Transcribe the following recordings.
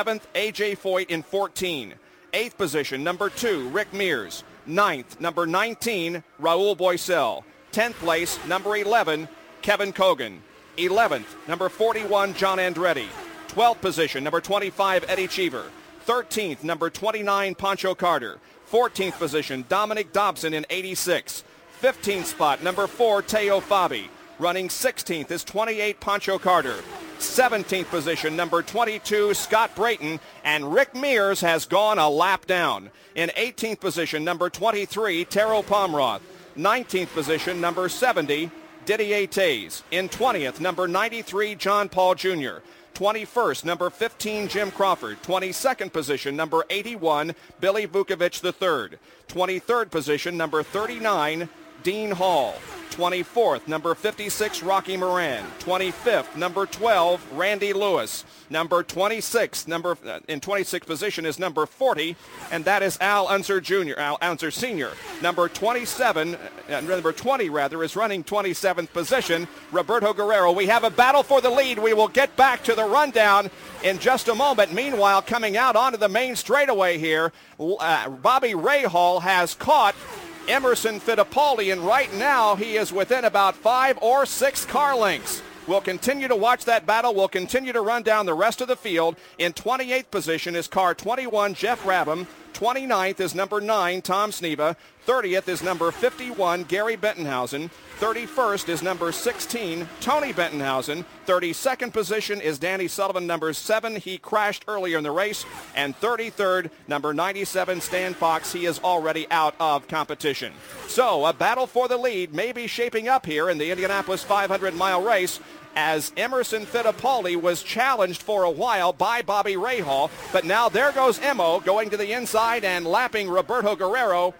7th, A.J. Foyt in 14. 8th position, number 2, Rick Mears. 9th, number 19, Raul Boesel. 10th place, number 11, Kevin Kogan. 11th, number 41, John Andretti. 12th position, number 25, Eddie Cheever. 13th, number 29, Pancho Carter. 14th position, Dominic Dobson in 86. 15th spot, number 4, Teo Fabi. Running 16th is 28, Pancho Carter. 17th position, number 22, Scott Brayton, and Rick Mears has gone a lap down. In 18th position, number 23, Taro Pomroth. 19th position, number 70, Didier Tays. In 20th, number 93, John Paul Jr. 21st, number 15, Jim Crawford. 22nd position, number 81, Billy Vukovich III. 23rd position, number 39, Dean Hall. 24th, number 56, Rocky Moran. 25th, number 12, Randy Lewis. Number 26, in 26th position is number 40, and that is Al Unser Jr., Al Unser Sr. Number 27, number 20 rather, is running 27th position, Roberto Guerrero. We have a battle for the lead. We will get back to the rundown in just a moment. Meanwhile, coming out onto the main straightaway here, Bobby Rahal has caught Emerson Fittipaldi, and right now he is within about 5 or 6 car lengths. We'll continue to watch that battle. We'll continue to run down the rest of the field. In 28th position is car 21, Jeff Rabham. 29th is number 9, Tom Sneva. 30th is number 51, Gary Bettenhausen. 31st is number 16, Tony Bettenhausen. 32nd position is Danny Sullivan, number 7. He crashed earlier in the race. And 33rd, number 97, Stan Fox. He is already out of competition. So a battle for the lead may be shaping up here in the Indianapolis 500-mile race, as Emerson Fittipaldi was challenged for a while by Bobby Rahal. But now there goes Emo going to the inside and lapping Roberto Guerrero.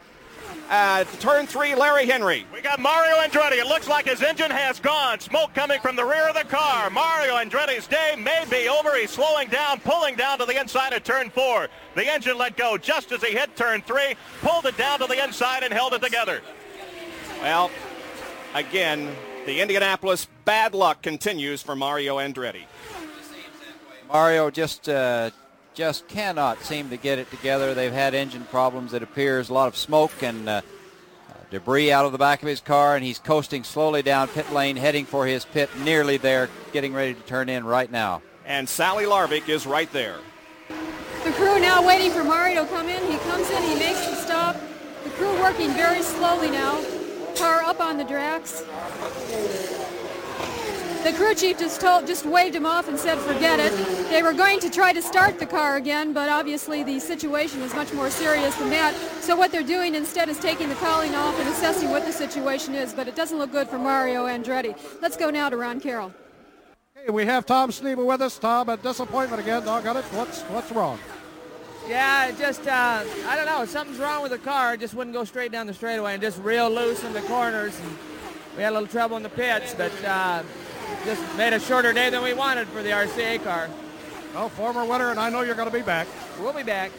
Turn 3, Larry Henry. We got Mario Andretti. It looks like his engine has gone. Smoke coming from the rear of the car. Mario Andretti's day may be over. He's slowing down, pulling down to the inside of turn 4. The engine let go just as he hit turn 3, pulled it down to the inside and held it together. Well, again, the Indianapolis bad luck continues for Mario Andretti. Mario just cannot seem to get it together. They've had engine problems. It appears a lot of smoke and debris out of the back of his car, and he's coasting slowly down pit lane, heading for his pit, nearly there, getting ready to turn in right now. And Sally Larvik is right there. The crew now waiting for Mario to come in. He comes in, he makes the stop. The crew working very slowly now. Car up on the Drax. The crew chief just waved him off and said forget it. They were going to try to start the car again, but obviously the situation is much more serious than that. So what they're doing instead is taking the cowling off and assessing what the situation is, but it doesn't look good for Mario Andretti. Let's go now to Ron Carroll. Hey, we have Tom Sneva with us. Tom, a disappointment again. Doggone it. What's wrong? Yeah, it just, I don't know. Something's wrong with the car. It just wouldn't go straight down the straightaway and just real loose in the corners. And we had a little trouble in the pits, but just made a shorter day than we wanted for the RCA car. Well, former winner, and I know you're going to be back. We'll be back.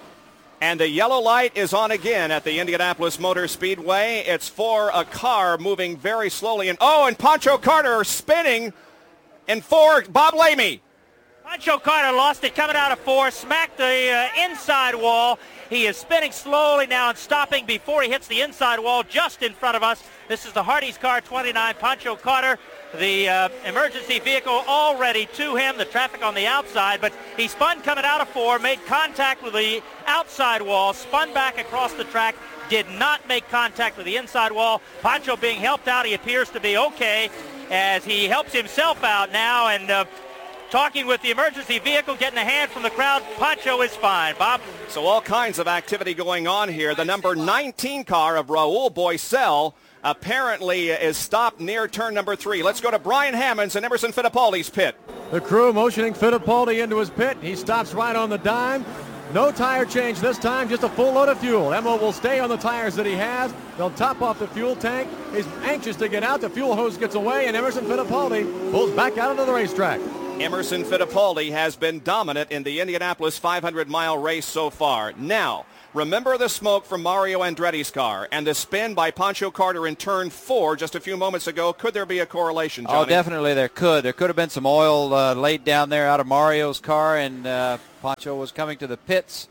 And the yellow light is on again at the Indianapolis Motor Speedway. It's for a car moving very slowly. And Pancho Carter spinning in 4, Bob Lamy. Pancho Carter lost it coming out of 4, smacked the inside wall. He is spinning slowly now and stopping before he hits the inside wall just in front of us. This is the Hardee's car 29, Pancho Carter. The emergency vehicle already to him, the traffic on the outside, but he spun coming out of 4, made contact with the outside wall, spun back across the track, did not make contact with the inside wall. Pancho being helped out. He appears to be okay as he helps himself out now and talking with the emergency vehicle, getting a hand from the crowd. Pancho is fine. Bob? So all kinds of activity going on here. The number 19 car of Raul Boesel apparently is stopped near turn number 3. Let's go to Brian Hammonds and Emerson Fittipaldi's pit. The crew motioning Fittipaldi into his pit. He stops right on the dime. No tire change this time, just a full load of fuel. Emo will stay on the tires that he has. They'll top off the fuel tank. He's anxious to get out. The fuel hose gets away, and Emerson Fittipaldi pulls back out into the racetrack. Emerson Fittipaldi has been dominant in the Indianapolis 500-mile race so far. Now, remember the smoke from Mario Andretti's car and the spin by Pancho Carter in turn 4 just a few moments ago. Could there be a correlation, Johnny? Oh, definitely there could. There could have been some oil laid down there out of Mario's car, and Pancho was coming to the pits.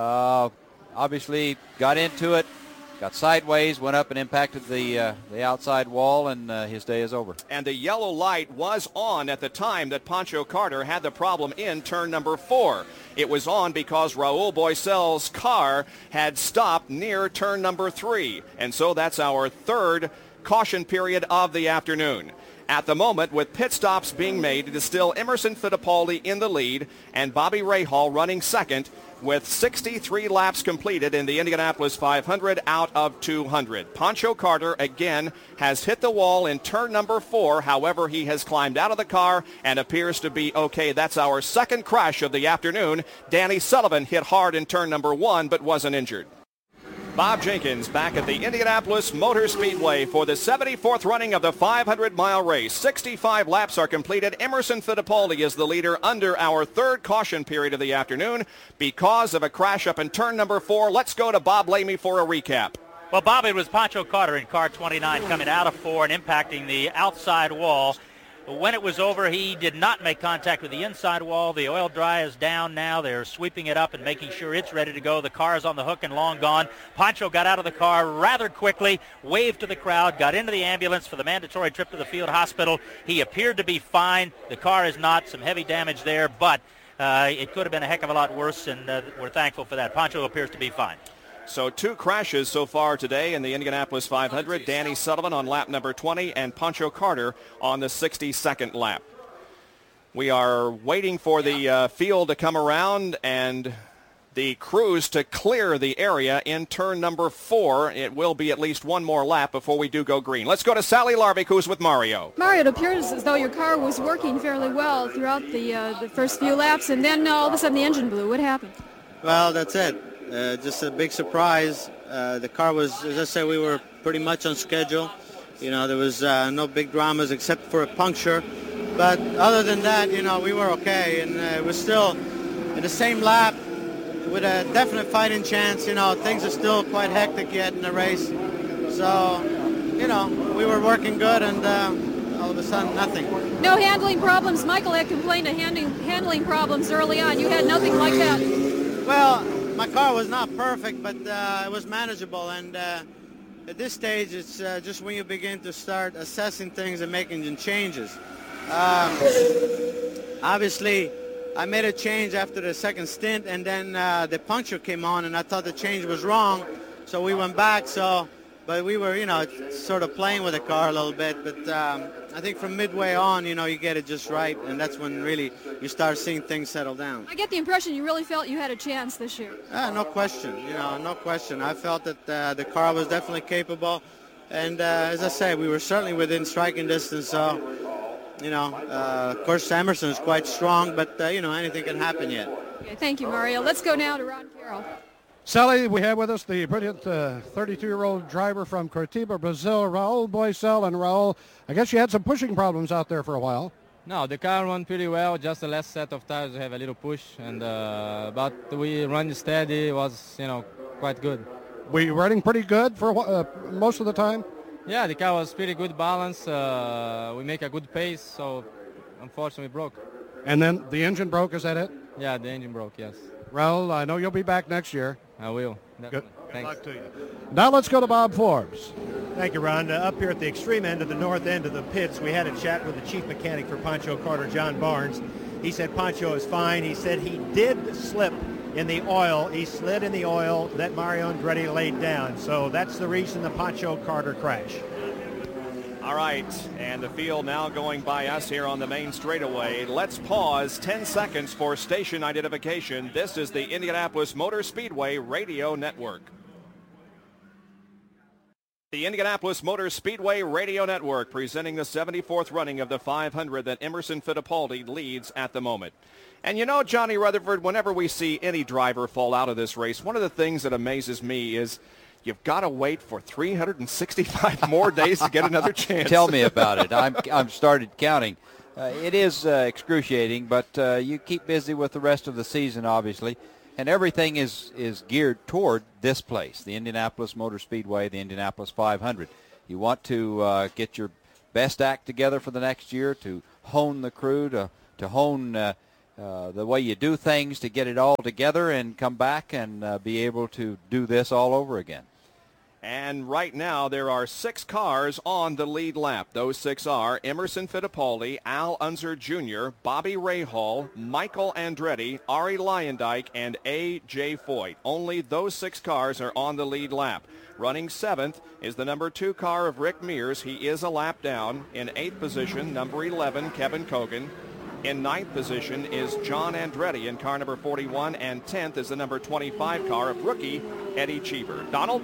Obviously got into it, got sideways, went up and impacted the outside wall, and his day is over. And the yellow light was on at the time that Pancho Carter had the problem in turn number 4. It was on because Raul Boesel's car had stopped near turn number 3. And so that's our third caution period of the afternoon. At the moment, with pit stops being made, it is still Emerson Fittipaldi in the lead and Bobby Rahal running second, with 63 laps completed in the Indianapolis 500 out of 200. Pancho Carter again has hit the wall in turn number 4. However, he has climbed out of the car and appears to be okay. That's our second crash of the afternoon. Danny Sullivan hit hard in turn number 1 but wasn't injured. Bob Jenkins back at the Indianapolis Motor Speedway for the 74th running of the 500-mile race. 65 laps are completed. Emerson Fittipaldi is the leader under our third caution period of the afternoon because of a crash up in turn number 4. Let's go to Bob Lamy for a recap. Well, Bob, it was Pancho Carter in car 29 coming out of 4 and impacting the outside wall. When it was over, he did not make contact with the inside wall. The oil dry is down now. They're sweeping it up and making sure it's ready to go. The car is on the hook and long gone. Pancho got out of the car rather quickly, waved to the crowd, got into the ambulance for the mandatory trip to the field hospital. He appeared to be fine. The car is not. Some heavy damage there, but it could have been a heck of a lot worse, and we're thankful for that. Pancho appears to be fine. So 2 crashes so far today in the Indianapolis 500. Danny Sullivan on lap number 20 and Pancho Carter on the 62nd lap. We are waiting for the field to come around and the crews to clear the area in turn number 4. It will be at least one more lap before we do go green. Let's go to Sally Larvik, who's with Mario. Mario, it appears as though your car was working fairly well throughout the first few laps, and then all of a sudden the engine blew. What happened? Well, that's it. Just a big surprise. The car was, as I said, we were pretty much on schedule. You know, there was no big dramas except for a puncture. But other than that, you know, we were okay. And it was still in the same lap with a definite fighting chance. You know, things are still quite hectic yet in the race. So, you know, we were working good, and all of a sudden, nothing. No handling problems. Michael had complained of handling problems early on. You had nothing like that. Well, my car was not perfect, but it was manageable. And at this stage, it's just when you begin to start assessing things and making changes. Obviously, I made a change after the second stint, and then the puncture came on, and I thought the change was wrong, so we went back. But we were, you know, sort of playing with the car a little bit. But I think from midway on, you know, you get it just right, and that's when really you start seeing things settle down. I get the impression you really felt you had a chance this year. No question. You know, no question. I felt that the car was definitely capable, and as I said, we were certainly within striking distance. So, you know, of course, Emerson is quite strong, but you know, anything can happen yet. Okay, thank you, Mario. Let's go now to Ron Carroll. Sally, we have with us the brilliant 32-year-old driver from Curitiba, Brazil, Raul Boesel. And Raul, I guess you had some pushing problems out there for a while. No, the car ran pretty well. Just the last set of tires we have a little push, and but we run steady. It was, you know, quite good. Were you running pretty good for most of the time? Yeah, the car was pretty good balance. We make a good pace, so unfortunately broke. And then the engine broke, is that it? Yeah, the engine broke, yes. Raul, I know you'll be back next year. I will. Good. Thanks. Luck to you. Now let's go to Bob Forbes. Thank you, Ron. Up here at the extreme end of the north end of the pits, we had a chat with the chief mechanic for Pancho Carter, John Barnes. He said Pancho is fine. He said he did slip in the oil. He slid in the oil that Mario Andretti laid down. So that's the reason the Pancho Carter crash. All right, and the field now going by us here on the main straightaway. Let's pause 10 seconds for station identification. This is the Indianapolis Motor Speedway Radio Network. The Indianapolis Motor Speedway Radio Network presenting the 74th running of the 500 that Emerson Fittipaldi leads at the moment. And you know, Johnny Rutherford, whenever we see any driver fall out of this race, one of the things that amazes me is you've got to wait for 365 more days to get another chance. Tell me about it. I'm started counting. It is excruciating, but you keep busy with the rest of the season, obviously, and everything is geared toward this place, the Indianapolis Motor Speedway, the Indianapolis 500. You want to get your best act together for the next year, to hone the crew, to hone the way you do things to get it all together and come back and be able to do this all over again. And right now there are 6 cars on the lead lap. Those 6 are Emerson Fittipaldi, Al Unser Jr., Bobby Rahal, Michael Andretti, Arie Luyendyk, and A.J. Foyt. Only those 6 cars are on the lead lap. Running 7th is the number 2 car of Rick Mears. He is a lap down. In 8th position, number 11, Kevin Kogan. In 9th position is John Andretti in car number 41, and 10th is the number 25 car of rookie Eddie Cheever. Donald?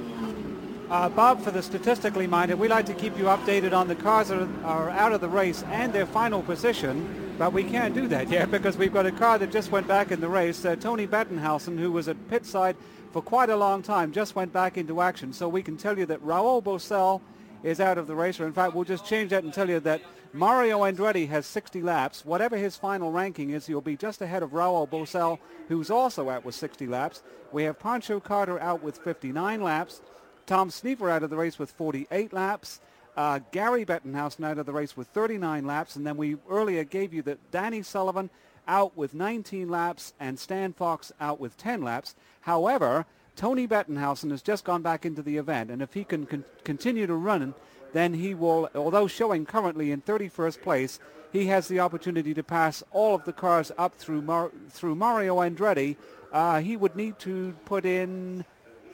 Bob, for the statistically minded, we like to keep you updated on the cars that are out of the race and their final position, but we can't do that yet because we've got a car that just went back in the race. Tony Bettenhausen, who was at pit side for quite a long time, just went back into action. So we can tell you that Raul Boesel is out of the race. Or in fact, we'll just change that and tell you that Mario Andretti has 60 laps. Whatever his final ranking is, he'll be just ahead of Raul Boesel, who's also out with 60 laps. We have Pancho Carter out with 59 laps. Tom Sneaver out of the race with 48 laps. Gary Bettenhausen out of the race with 39 laps. And then we earlier gave you that Danny Sullivan out with 19 laps and Stan Fox out with 10 laps. However, Tony Bettenhausen has just gone back into the event. And if he can continue to run, then he will, although showing currently in 31st place, he has the opportunity to pass all of the cars up through Mario Andretti. He would need to put in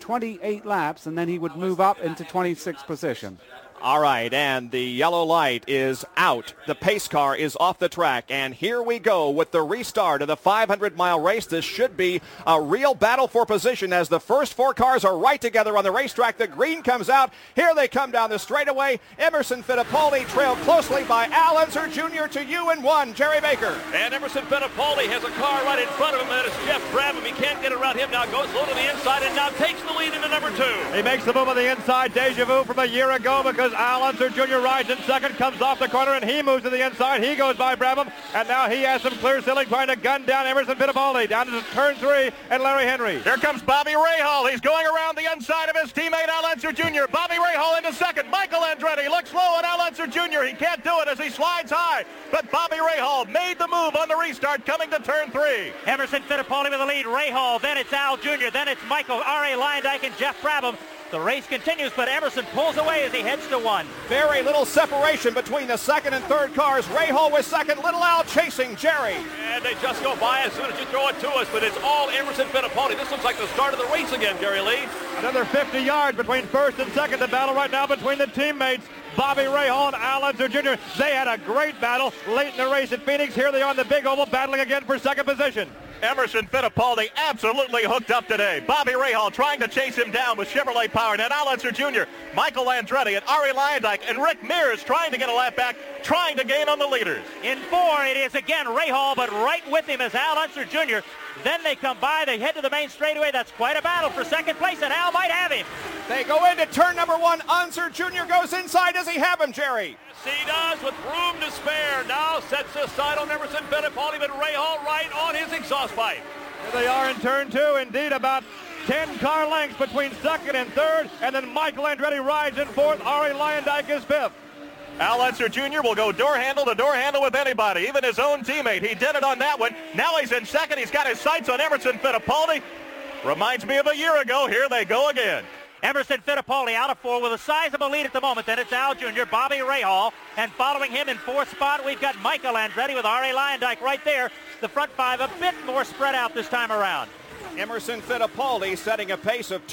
28 laps, and then he would move up into 26th position. All right, and the yellow light is out. The pace car is off the track, and here we go with the restart of the 500-mile race. This should be a real battle for position as the first 4 cars are right together on the racetrack. The green comes out. Here they come down the straightaway. Emerson Fittipaldi trailed closely by Al Unser Jr. to you in 1. Jerry Baker. And Emerson Fittipaldi has a car right in front of him. That is Jeff Brabham. He can't get around him now. Goes low to the inside and now takes the lead into number 2. He makes the move on the inside. Deja vu from a year ago because Al Unser Jr. rides in second, comes off the corner, and he moves to the inside. He goes by Brabham, and now he has some clear ceiling trying to gun down Emerson Fittipaldi down to turn 3 and Larry Henry. Here comes Bobby Rahal. He's going around the inside of his teammate Al Unser Jr. Bobby Rahal into second. Michael Andretti looks low at Al Unser Jr. He can't do it as he slides high, but Bobby Rahal made the move on the restart coming to turn 3. Emerson Fittipaldi with the lead. Rahal, then it's Al Jr., then it's Michael, Arie Luyendyk, and Jeff Brabham. The race continues, but Emerson pulls away as he heads to 1. Very little separation between the second and third cars. Rahal was second, Little Al chasing Jerry. And they just go by as soon as you throw it to us, but it's all Emerson Fittipaldi. This looks like the start of the race again, Gary Lee. Another 50 yards between first and second. The battle right now between the teammates, Bobby Rahal and Al Unser Jr. They had a great battle late in the race at Phoenix. Here they are on the big oval battling again for second position. Emerson Fittipaldi absolutely hooked up today. Bobby Rahal trying to chase him down with Chevrolet power. And Al Unser Jr., Michael Andretti, and Arie Luyendyk, and Rick Mears trying to get a lap back, trying to gain on the leaders. In 4, it is again Rahal, but right with him is Al Unser Jr. Then they come by, they head to the main straightaway. That's quite a battle for second place, and Al might have him. They go into turn number 1. Unser Jr. goes inside. Does he have him, Jerry? Yes, he does, with room to spare. Now sets the side on Emerson Fittipaldi, but Rahal right on his exhaust pipe. Here they are in turn 2. Indeed, about 10 car lengths between second and third, and then Michael Andretti rides in fourth. Arie Luyendyk is fifth. Al Unser Jr. will go door handle to door handle with anybody, even his own teammate. He did it on that one. Now he's in second. He's got his sights on Emerson Fittipaldi. Reminds me of a year ago. Here they go again. Emerson Fittipaldi out of 4 with a sizable lead at the moment. Then it's Al Jr., Bobby Rahal, and following him in 4th spot, we've got Michael Andretti with Arie Luyendyk right there. The front 5 a bit more spread out this time around. Emerson Fittipaldi setting a pace of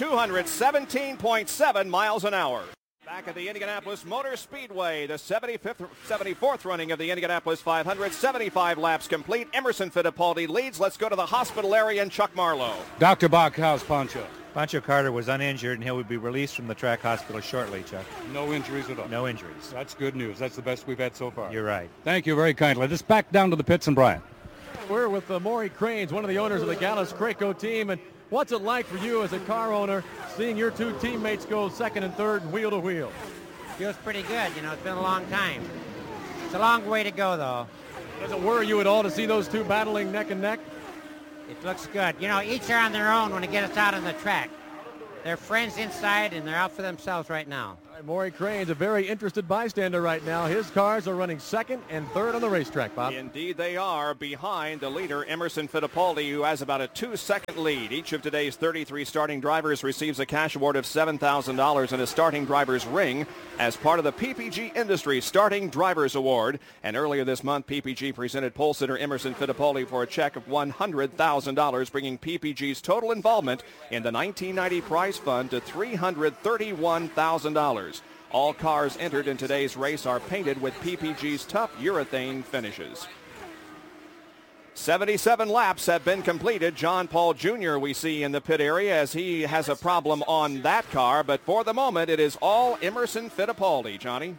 217.7 miles an hour. Back at the Indianapolis Motor Speedway, the 74th running of the Indianapolis 500, 75 laps complete. Emerson Fittipaldi leads. Let's go to the hospital area and Chuck Marlowe. Dr. Bach, how's Pancho? Pancho Carter was uninjured, and he will be released from the track hospital shortly, Chuck. No injuries at all? No injuries. That's good news. That's the best we've had so far. You're right. Thank you very kindly. Just back down to the pits and Brian. We're with Maury Cranes, one of the owners of the Gallus Craco team. And what's it like for you as a car owner seeing your 2 teammates go second and third and wheel to wheel? Feels pretty good. You know, it's been a long time. It's a long way to go, though. Does it worry you at all to see those 2 battling neck and neck? It looks good. You know, each are on their own when they get us out on the track. They're friends inside, and they're out for themselves right now. Maury Crane's a very interested bystander right now. His cars are running second and third on the racetrack, Bob. Indeed they are, behind the leader, Emerson Fittipaldi, who has about a 2-second lead. Each of today's 33 starting drivers receives a cash award of $7,000 and a starting driver's ring as part of the PPG Industry Starting Drivers Award. And earlier this month, PPG presented pole sitter Emerson Fittipaldi for a check of $100,000, bringing PPG's total involvement in the 1990 prize fund to $331,000. All cars entered in today's race are painted with PPG's tough urethane finishes. 77 laps have been completed. John Paul Jr. we see in the pit area as he has a problem on that car, but for the moment it is all Emerson Fittipaldi. Johnny?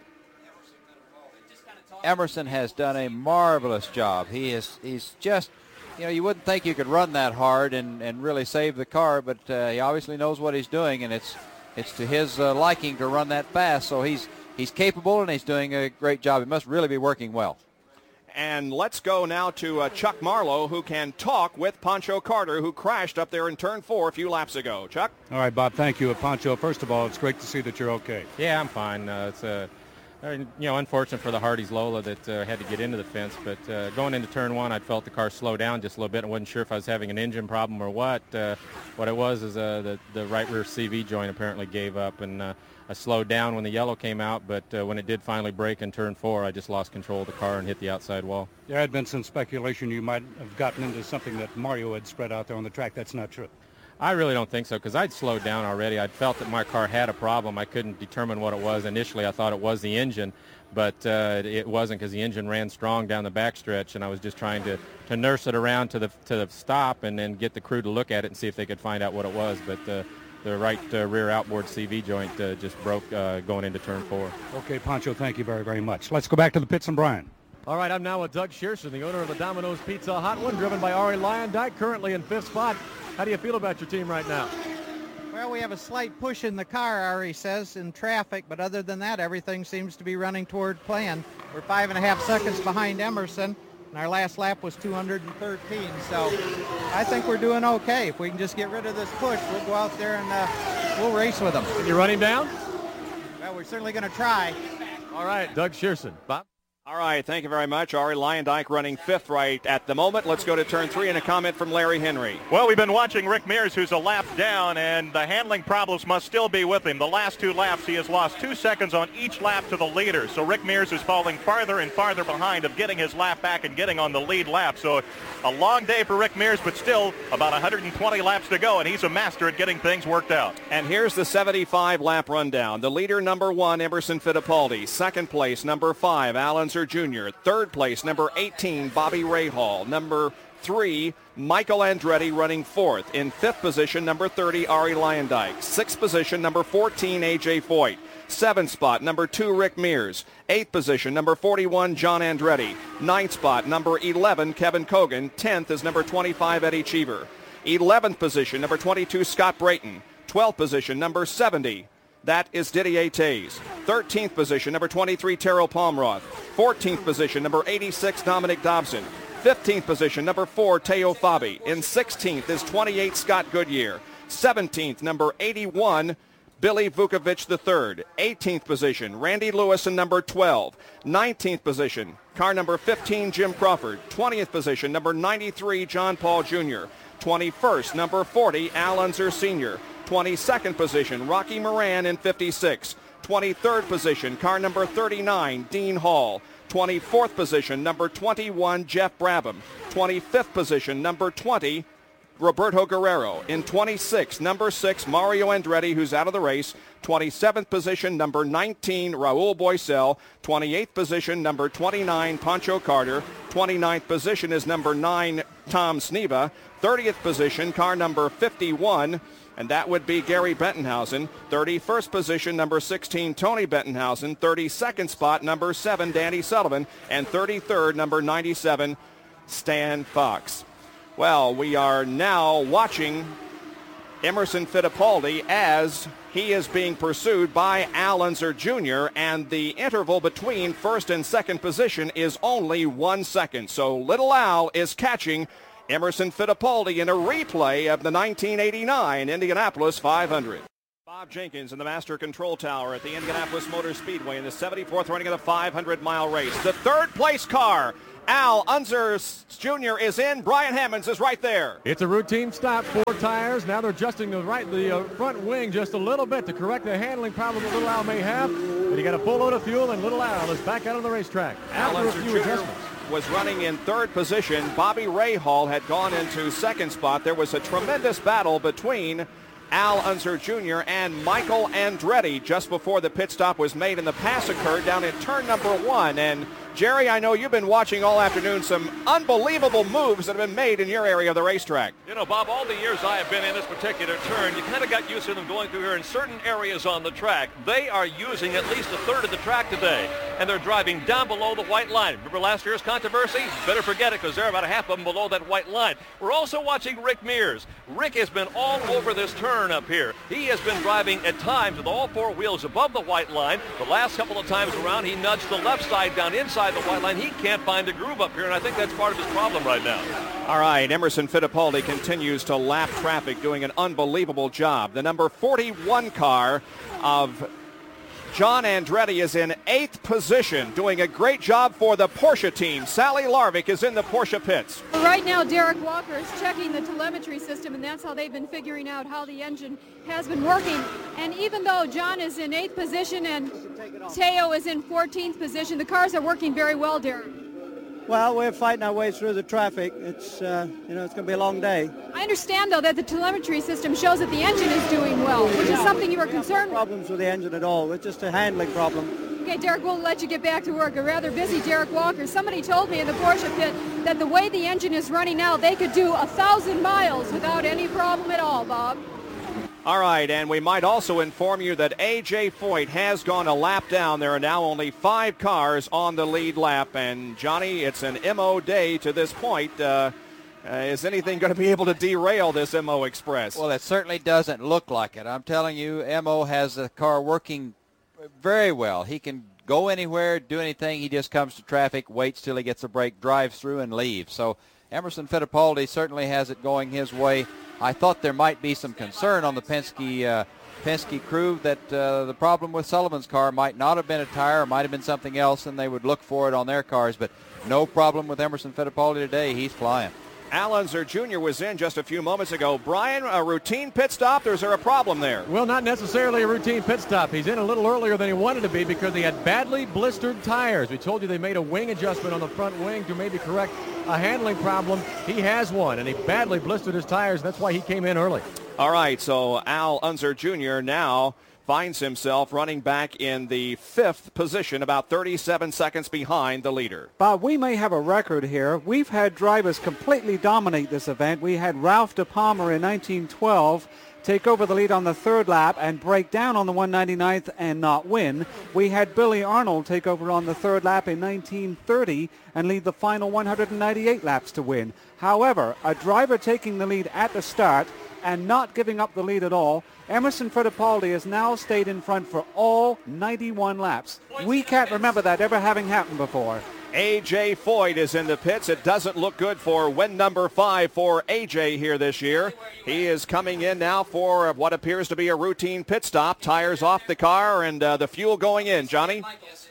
Emerson has done a marvelous job. He's just, you wouldn't think you could run that hard and really save the car, but he obviously knows what he's doing, and it's to his liking to run that fast. So he's capable, and he's doing a great job. He must really be working well. And let's go now to Chuck Marlowe, who can talk with Pancho Carter, who crashed up there in Turn 4 a few laps ago. Chuck? All right, Bob, thank you. Pancho, first of all, it's great to see that you're okay. Yeah, I'm fine. It's unfortunate for the Hardee's Lola that had to get into the fence, but going into Turn 1, I felt the car slow down just a little bit. I wasn't sure if I was having an engine problem or what. What it was is the right rear CV joint apparently gave up, and I slowed down when the yellow came out, but when it did finally break in Turn 4, I just lost control of the car and hit the outside wall. There had been some speculation you might have gotten into something that Mario had spread out there on the track. That's not true. I really don't think so, because I'd slowed down already. I'd felt that my car had a problem. I couldn't determine what it was. Initially, I thought it was the engine, but it wasn't, because the engine ran strong down the backstretch, and I was just trying to nurse it around to the stop and then get the crew to look at it and see if they could find out what it was. But the right rear outboard CV joint just broke going into Turn 4. Okay, Pancho, thank you very, very much. Let's go back to the pits and Brian. All right, I'm now with Doug Shearson, the owner of the Domino's Pizza Hot One, driven by Ari Lyondike, currently in 5th spot. How do you feel about your team right now? Well, we have a slight push in the car, Ari says, in traffic, but other than that, everything seems to be running toward plan. We're 5.5 seconds behind Emerson, and our last lap was 213, so I think we're doing okay. If we can just get rid of this push, we'll go out there and we'll race with them. Can you run him down? Well, we're certainly going to try. All right, Doug Shearson. Bob? All right, thank you very much. Ari Lyondike running 5th right at the moment. Let's go to Turn 3 and a comment from Larry Henry. Well, we've been watching Rick Mears, who's a lap down, and the handling problems must still be with him. The last 2 laps, he has lost 2 seconds on each lap to the leader. So Rick Mears is falling farther and farther behind of getting his lap back and getting on the lead lap. So a long day for Rick Mears, but still about 120 laps to go, and he's a master at getting things worked out. And here's the 75-lap rundown. The leader, number 1, Emerson Fittipaldi. 2nd place, number 5, Al Unser Jr. 3rd place, number 18, Bobby Rahal. Number 3, Michael Andretti running 4th. In 5th position, number 30, Ari Lyondike. 6th position, number 14, A.J. Foyt. 7th spot, number 2, Rick Mears. 8th position, number 41, John Andretti. 9th spot, number 11, Kevin Kogan. 10th is number 25, Eddie Cheever. 11th position, number 22, Scott Brayton. 12th position, number 70, that is Didier Tays. 13th position, number 23, Terrell Palmroth. 14th position, number 86, Dominic Dobson. 15th position, number 4, Teo Fabi. In 16th is 28, Scott Goodyear. 17th, number 81, Billy Vukovic III. 18th position, Randy Lewis in number 12. 19th position, car number 15, Jim Crawford. 20th position, number 93, John Paul Jr. 21st, number 40, Al Unser Sr. 22nd position, Rocky Moran in 56. 23rd position, car number 39, Dean Hall. 24th position, number 21, Jeff Brabham. 25th position, number 20, Roberto Guerrero. In 26, number 6, Mario Andretti, who's out of the race. 27th position, number 19, Raul Boesel. 28th position, number 29, Pancho Carter. 29th position is number 9, Tom Sneva. 30th position, car number 51, and that would be Gary Bettenhausen. 31st position, number 16, Tony Bettenhausen. 32nd spot, number 7, Danny Sullivan. And 33rd, number 97, Stan Fox. Well, we are now watching Emerson Fittipaldi as he is being pursued by Al Unser Jr., and the interval between first and second position is only 1 second. So Little Al is catching Emerson Fittipaldi in a replay of the 1989 Indianapolis 500. Bob Jenkins in the Master Control Tower at the Indianapolis Motor Speedway in the 74th running of the 500-mile race. The third place car, Al Unser Jr. is in. Brian Hammonds is right there. It's a routine stop, 4 tires. Now they're adjusting the front wing just a little bit to correct the handling problem that Little Al may have. But he got a full load of fuel, and Little Al is back out on the racetrack. Al Unser Jr. was running in third position. Bobby Rahal had gone into second spot. There was a tremendous battle between Al Unser Jr. and Michael Andretti just before the pit stop was made, and the pass occurred down at turn number 1. And Jerry, I know you've been watching all afternoon some unbelievable moves that have been made in your area of the racetrack. You know, Bob, all the years I have been in this particular turn, you kind of got used to them going through here in certain areas on the track. They are using at least a third of the track today, and they're driving down below the white line. Remember last year's controversy? Better forget it, because they're about a half of them below that white line. We're also watching Rick Mears. Rick has been all over this turn up here. He has been driving at times with all 4 wheels above the white line. The last couple of times around, he nudged the left side down inside the white line. He can't find the groove up here, and I think that's part of his problem right now. All right, Emerson Fittipaldi continues to lap traffic, doing an unbelievable job. The number 41 car of John Andretti is in 8th position, doing a great job for the Porsche team. Sally Larvik is in the Porsche pits. Right now, Derek Walker is checking the telemetry system, and that's how they've been figuring out how the engine has been working. And even though John is in 8th position and Teo is in 14th position, the cars are working very well, Derek. Well, we're fighting our way through the traffic. It's, it's going to be a long day. I understand, though, that the telemetry system shows that the engine is doing well, which is something you were concerned with. No problems with the engine at all. It's just a handling problem. Okay, Derek, we'll let you get back to work. A rather busy Derek Walker. Somebody told me in the Porsche pit that the way the engine is running now, they could do 1,000 miles without any problem at all, Bob. All right, and we might also inform you that A.J. Foyt has gone a lap down. There are now only 5 cars on the lead lap. And, Johnny, it's an MO day to this point. Is anything going to be able to derail this MO Express? Well, it certainly doesn't look like it. I'm telling you, MO has the car working very well. He can go anywhere, do anything. He just comes to traffic, waits till he gets a break, drives through, and leaves. So Emerson Fittipaldi certainly has it going his way. I thought there might be some concern on the Penske crew that the problem with Sullivan's car might not have been a tire, or might have been something else, and they would look for it on their cars. But no problem with Emerson Fittipaldi today. He's flying. Al Unser Jr. was in just a few moments ago. Brian, a routine pit stop, or is there a problem there? Well, not necessarily a routine pit stop. He's in a little earlier than he wanted to be because he had badly blistered tires. We told you they made a wing adjustment on the front wing to maybe correct a handling problem. He has one, and he badly blistered his tires. That's why he came in early. All right, so Al Unser Jr. now finds himself running back in the 5th position, about 37 seconds behind the leader. Bob, we may have a record here. We've had drivers completely dominate this event. We had Ralph De Palma in 1912 take over the lead on the 3rd lap and break down on the 199th and not win. We had Billy Arnold take over on the 3rd lap in 1930 and lead the final 198 laps to win. However, a driver taking the lead at the start and not giving up the lead at all, Emerson Fittipaldi has now stayed in front for all 91 laps. We can't remember that ever having happened before. A.J. Foyt is in the pits. It doesn't look good for win number 5 for A.J. here this year. He is coming in now for what appears to be a routine pit stop. Tires off the car and the fuel going in. Johnny?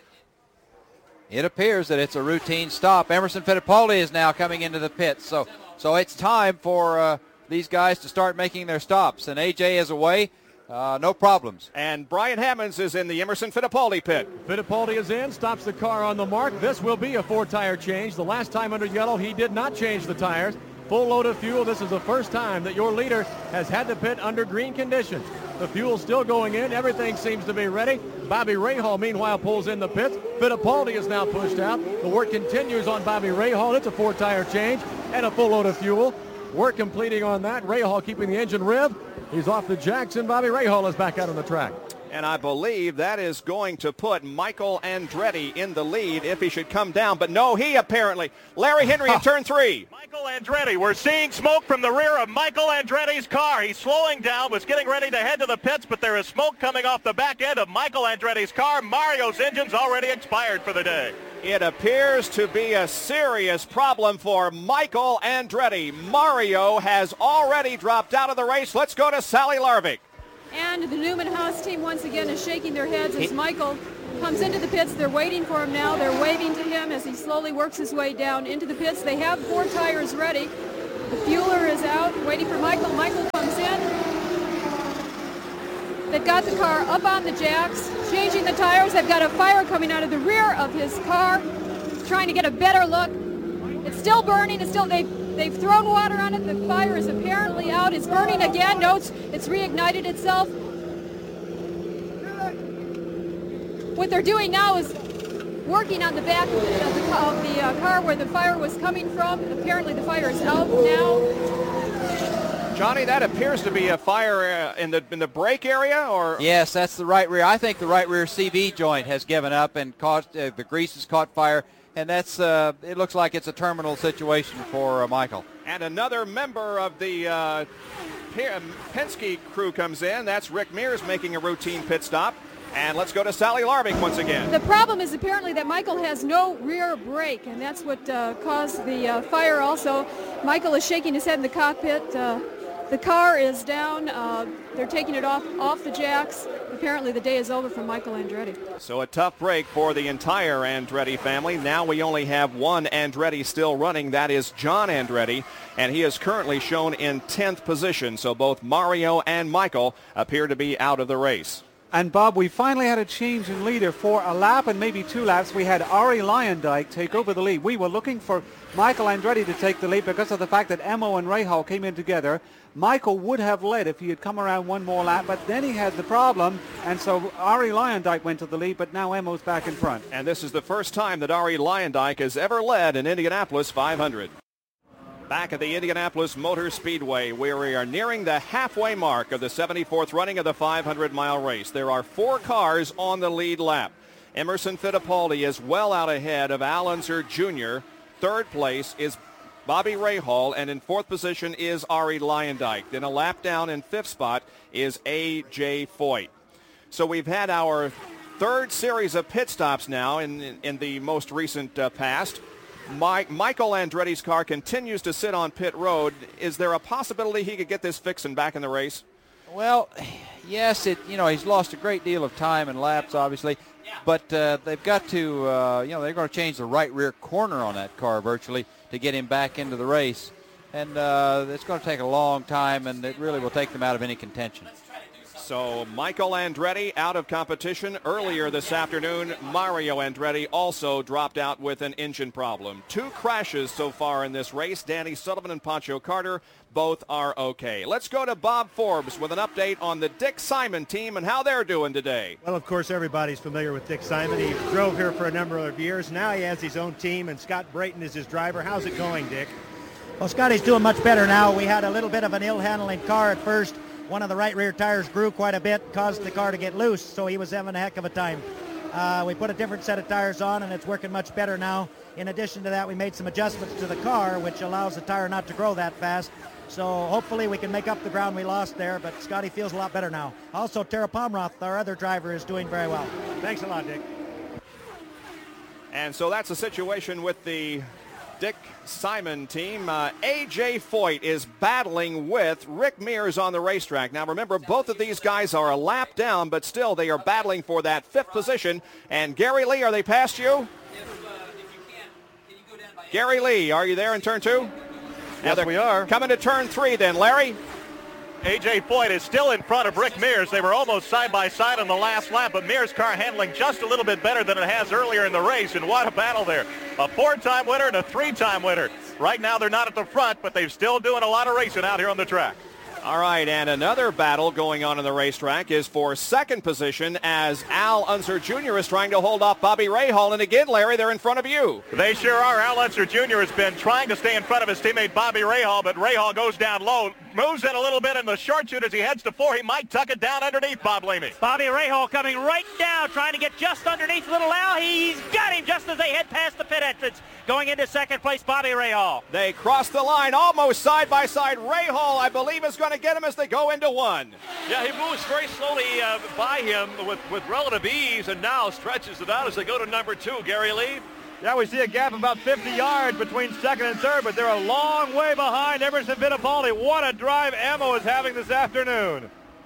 It appears that it's a routine stop. Emerson Fittipaldi is now coming into the pits. So it's time for these guys to start making their stops. And A.J. is away. No problems. And Brian Hammonds is in the Emerson Fittipaldi pit. Fittipaldi is in, stops the car on the mark. This will be a 4-tire change. The last time under yellow, he did not change the tires. Full load of fuel. This is the first time that your leader has had to pit under green conditions. The fuel's still going in. Everything seems to be ready. Bobby Rahal, meanwhile, pulls in the pits. Fittipaldi is now pushed out. The work continues on Bobby Rahal. It's a 4-tire change and a full load of fuel. Work completing on that. Rahal keeping the engine rev. He's off the jacks, and Bobby Rahal is back out on the track. And I believe that is going to put Michael Andretti in the lead if he should come down. But no, he apparently. Larry Henry in turn 3. Michael Andretti. We're seeing smoke from the rear of Michael Andretti's car. He's slowing down, was getting ready to head to the pits, but there is smoke coming off the back end of Michael Andretti's car. Mario's engine's already expired for the day. It appears to be a serious problem for Michael Andretti. Mario has already dropped out of the race. Let's go to Sally Larvik. And again. The Newman Haas team once again is shaking their heads as Michael comes into the pits. They're waiting for him now. They're waving to him as he slowly works his way down into the pits. They have 4 tires ready. The fueler is out, waiting for Michael. Michael comes in. They've got the car up on the jacks, changing the tires. They've got a fire coming out of the rear of his car, trying to get a better look. It's still burning. It's still they've thrown water on it. The fire is apparently out. It's burning again. No, it's reignited itself. What they're doing now is working on the back of the car where the fire was coming from. Apparently the fire is out now. Johnny, that appears to be a fire in the brake area, or? Yes, that's the right rear. I think the right rear CV joint has given up and caused the grease has caught fire, and that's it looks like it's a terminal situation for Michael. And another member of the Penske crew comes in. That's Rick Mears making a routine pit stop. And let's go to Sally Larvik once again. The problem is apparently that Michael has no rear brake, and that's what caused the fire also. Michael is shaking his head in the cockpit. The car is down. They're taking it off the jacks. Apparently the day is over for Michael Andretti. So a tough break for the entire Andretti family. Now we only have one Andretti still running. That is John Andretti, and he is currently shown in 10th position. So both Mario and Michael appear to be out of the race. And Bob, we finally had a change in leader for a lap and maybe 2 laps. We had Arie Luyendyk take over the lead. We were looking for Michael Andretti to take the lead because of the fact that Emo and Rahal came in together. Michael would have led if he had come around one more lap, but then he had the problem, and so Arie Luyendyk went to the lead, but now Emo's back in front. And this is the first time that Arie Luyendyk has ever led an Indianapolis 500. Back at the Indianapolis Motor Speedway, where we are nearing the halfway mark of the 74th running of the 500-mile race. There are 4 cars on the lead lap. Emerson Fittipaldi is well out ahead of Al Unser Jr. Third place is Bobby Rahal, and in 4th position is Arie Luyendyk. Then a lap down in 5th spot is A.J. Foyt. So we've had our 3rd series of pit stops now in the most recent past. Michael Andretti's car continues to sit on pit road. Is there a possibility he could get this fixed and back in the race? Well, yes, he's lost a great deal of time and laps, obviously, but they've got to, they're going to change the right rear corner on that car virtually to get him back into the race, and it's going to take a long time, and it really will take them out of any contention. So Michael Andretti out of competition. Earlier this afternoon, Mario Andretti also dropped out with an engine problem. 2 crashes so far in this race. Danny Sullivan and Pancho Carter both are okay. Let's go to Bob Forbes with an update on the Dick Simon team and how they're doing today. Well, of course, everybody's familiar with Dick Simon. He drove here for a number of years. Now he has his own team, and Scott Brayton is his driver. How's it going, Dick? Well, Scotty's doing much better now. We had a little bit of an ill-handling car at first. One of the right rear tires grew quite a bit, caused the car to get loose, so he was having a heck of a time. We put a different set of tires on, and it's working much better now. In addition to that, we made some adjustments to the car, which allows the tire not to grow that fast. So hopefully we can make up the ground we lost there, but Scotty feels a lot better now. Also, Tara Pomroth, our other driver, is doing very well. Thanks a lot, Dick. And so that's the situation with the Dick Simon team. A.J. Foyt is battling with Rick Mears on the racetrack. Now remember, both of these guys are a lap down, but still they are battling for that 5th position. And Gary Lee, are they past you? Gary Lee, are you there in turn 2? Yes, we are. Coming to turn 3 then, Larry. A.J. Foyt is still in front of Rick Mears. They were almost side by side on the last lap, but Mears' car handling just a little bit better than it has earlier in the race, and what a battle there. A 4-time winner and a 3-time winner. Right now they're not at the front, but they're still doing a lot of racing out here on the track. All right, and another battle going on in the racetrack is for 2nd position as Al Unser Jr. is trying to hold off Bobby Rahal. And again, Larry, they're in front of you. They sure are. Al Unser Jr. has been trying to stay in front of his teammate Bobby Rahal, but Rahal goes down low, moves in a little bit in the short shoot as he heads to 4. He might tuck it down underneath Bob Leamy. Bobby Rahal coming right down, trying to get just underneath little Al. He's got him just as they head past the pit entrance. Going into 2nd place, Bobby Rahal. They cross the line almost side by side. Rahal, I believe, is going to get him as they go into 1. Yeah, he moves very slowly by him with relative ease, and now stretches it out as they go to number 2. Gary Lee? Yeah, we see a gap of about 50 yards between 2nd and 3rd, but they're a long way behind Emerson Fittipaldi. What a drive Emo is having this afternoon.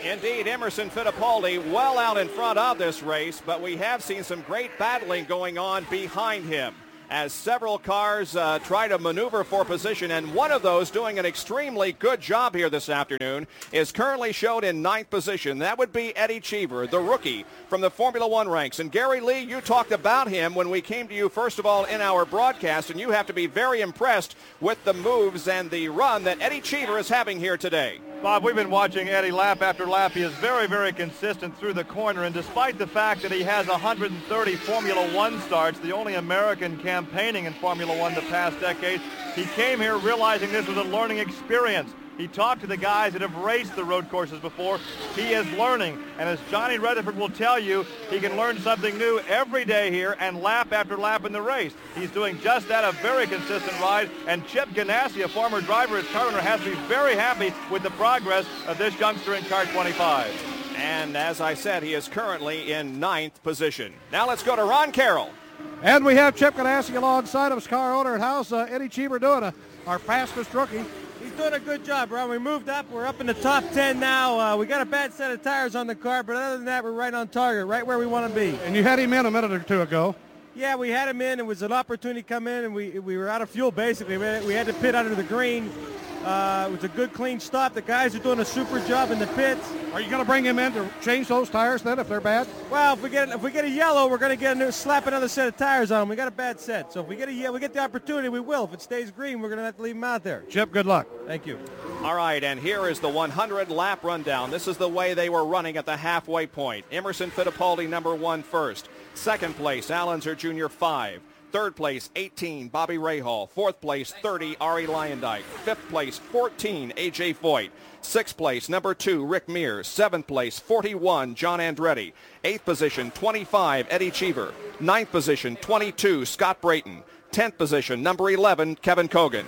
Indeed, Emerson Fittipaldi well out in front of this race, but we have seen some great battling going on behind him as several cars try to maneuver for position, and one of those doing an extremely good job here this afternoon is currently shown in 9th position. That would be Eddie Cheever, the rookie from the Formula One ranks. And Gary Lee, you talked about him when we came to you first of all in our broadcast, and you have to be very impressed with the moves and the run that Eddie Cheever is having here today. Bob, we've been watching Eddie lap after lap. He is very, very consistent through the corner, and despite the fact that he has 130 Formula One starts, the only American campaigning in Formula One the past decade, he came here realizing this was a learning experience. He talked to the guys that have raced the road courses before. He is learning, and as Johnny Rutherford will tell you, he can learn something new every day here and lap after lap in the race. He's doing just that, a very consistent ride, and Chip Ganassi, a former driver at car owner, has to be very happy with the progress of this youngster in car 25. And as I said, he is currently in 9th position. Now let's go to Ron Carroll. And we have Chip Ganassi alongside of his car owner. And how's Eddie Cheever doing, our fastest rookie? He's doing a good job, Ron. We moved up. We're up in the top 10 now. We got a bad set of tires on the car, but other than that, we're right on target, right where we want to be. And you had him in a minute or two ago. Yeah, we had him in. It was an opportunity to come in, and we were out of fuel, basically. We had to pit under the green. It was a good, clean stop. The guys are doing a super job in the pits. Are you going to bring him in to change those tires then if they're bad? Well, if we get a yellow, we're going to slap another set of tires on them. We got a bad set. So if we get a yellow, we get the opportunity, we will. If it stays green, we're going to have to leave him out there. Chip, good luck. Thank you. All right, and here is the 100-lap rundown. This is the way they were running at the halfway point. Emerson Fittipaldi, number 1 first. Second place, Allenzer Jr., 5. Third place, 18, Bobby Rahal. Fourth place, 30, Arie Luyendyk. Fifth place, 14, A.J. Foyt. Sixth place, number 2, Rick Mears. Seventh place, 41, John Andretti. Eighth position, 25, Eddie Cheever. Ninth position, 22, Scott Brayton. 10th position, number 11, Kevin Kogan.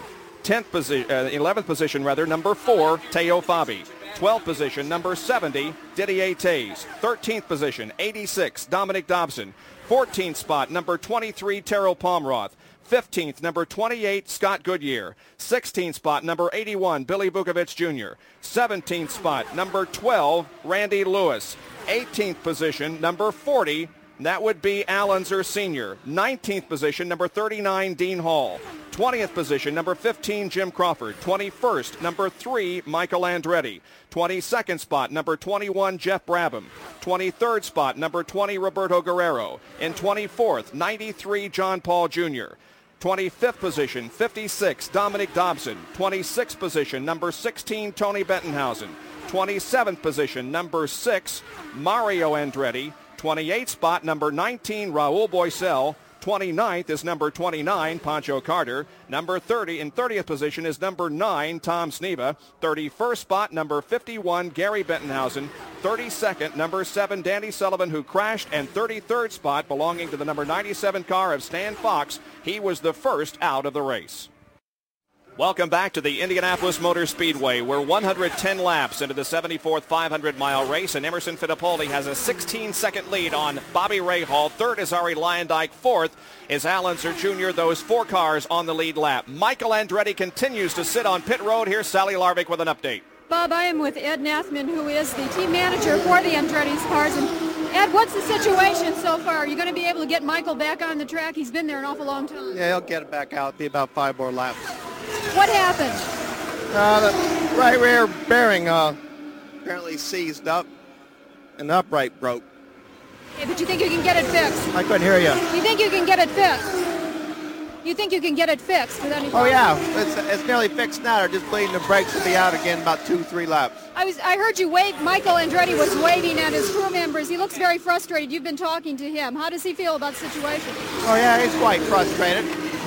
11th position, number 4, Teo Fabi. 12th position, number 70, Didier Taze. 13th position, 86, Dominic Dobson. 14th spot, number 23, Terrell Palmroth. 15th, number 28, Scott Goodyear. 16th spot, number 81, Billy Vukovich Jr. 17th spot, number 12, Randy Lewis. 18th position, number 40, that would be Allenzer Sr. 19th position, number 39, Dean Hall. 20th position, number 15, Jim Crawford. 21st, number 3, Michael Andretti. 22nd spot, number 21, Jeff Brabham. 23rd spot, number 20, Roberto Guerrero. In 24th, 93, John Paul Jr. 25th position, 56, Dominic Dobson. 26th position, number 16, Tony Bettenhausen. 27th position, number 6, Mario Andretti. 28th spot, number 19, Raul Boesel. 29th is number 29, Pancho Carter. Number 30 in 30th position is number 9, Tom Sneva. 31st spot, number 51, Gary Bettenhausen. 32nd, number 7, Danny Sullivan, who crashed. And 33rd spot belonging to the number 97 car of Stan Fox. He was the first out of the race. Welcome back to the Indianapolis Motor Speedway. We're 110 laps into the 74th 500-mile race, and Emerson Fittipaldi has a 16-second lead on Bobby Rahal. Third is Arie Luyendyk. Fourth is Allenzer Jr. Those 4 cars on the lead lap. Michael Andretti continues to sit on pit road. Here's Sally Larvik with an update. Bob, I am with Ed Nathman, who is the team manager for the Andretti's cars. And Ed, what's the situation so far? Are you going to be able to get Michael back on the track? He's been there an awful long time. Yeah, he'll get it back out. Be about 5 more laps. What happened? The right rear bearing apparently seized up, and the upright broke. Okay, but you think you can get it fixed? I couldn't hear you. You think you can get it fixed? You think you can get it fixed with any problem? Oh yeah, it's nearly fixed now. They're just bleeding the brakes will be out again about 2-3 laps. I heard you wave. Michael Andretti was waving at his crew members. He looks very frustrated. You've been talking to him. How does he feel about the situation? Oh yeah, he's quite frustrated.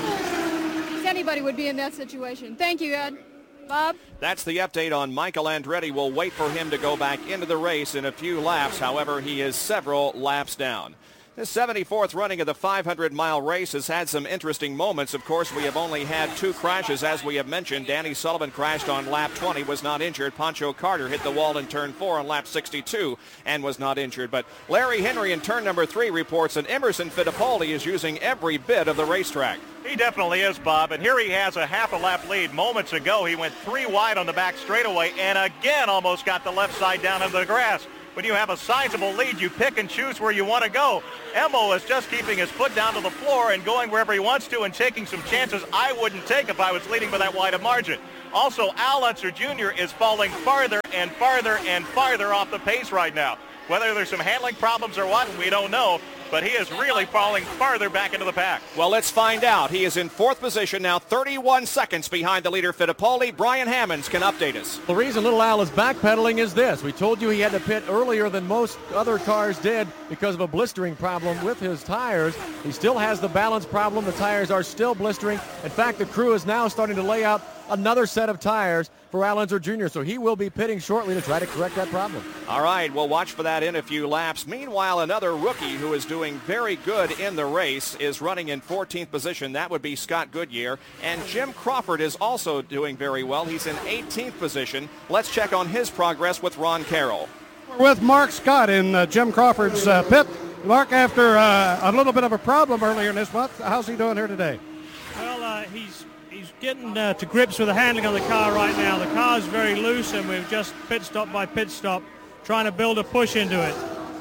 Anybody would be in that situation. Thank you, Ed. Bob? That's the update on Michael Andretti. We'll wait for him to go back into the race in a few laps. However, he is several laps down. This 74th running of the 500-mile race has had some interesting moments. Of course, we have only had 2 crashes, as we have mentioned. Danny Sullivan crashed on lap 20, was not injured. Pancho Carter hit the wall in turn 4 on lap 62 and was not injured. But Larry Henry in turn number 3 reports that Emerson Fittipaldi is using every bit of the racetrack. He definitely is, Bob, and here he has a half a lap lead. Moments ago, he went 3 wide on the back straightaway and again almost got the left side down into the grass. When you have a sizable lead, you pick and choose where you want to go. Emo is just keeping his foot down to the floor and going wherever he wants to and taking some chances I wouldn't take if I was leading by that wide a margin. Also, Al Unser Jr. is falling farther and farther and farther off the pace right now. Whether there's some handling problems or what, we don't know, but he is really falling farther back into the pack. Well, let's find out. He is in 4th position now, 31 seconds behind the leader, Fittipaldi. Brian Hammonds can update us. The reason Little Al is backpedaling is this. We told you he had to pit earlier than most other cars did because of a blistering problem with his tires. He still has the balance problem. The tires are still blistering. In fact, the crew is now starting to lay out another set of tires for Al Unser Jr., so he will be pitting shortly to try to correct that problem. All right, we'll watch for that in a few laps. Meanwhile, another rookie who is doing very good in the race is running in 14th position. That would be Scott Goodyear. And Jim Crawford is also doing very well. He's in 18th position. Let's check on his progress with Ron Carroll. We're with Mark Scott in Jim Crawford's pit. Mark, after a little bit of a problem earlier in this month, how's he doing here today? Well, he's getting to grips with the handling of the car right now. The car's very loose, and we've just pit stop by pit stop trying to build a push into it.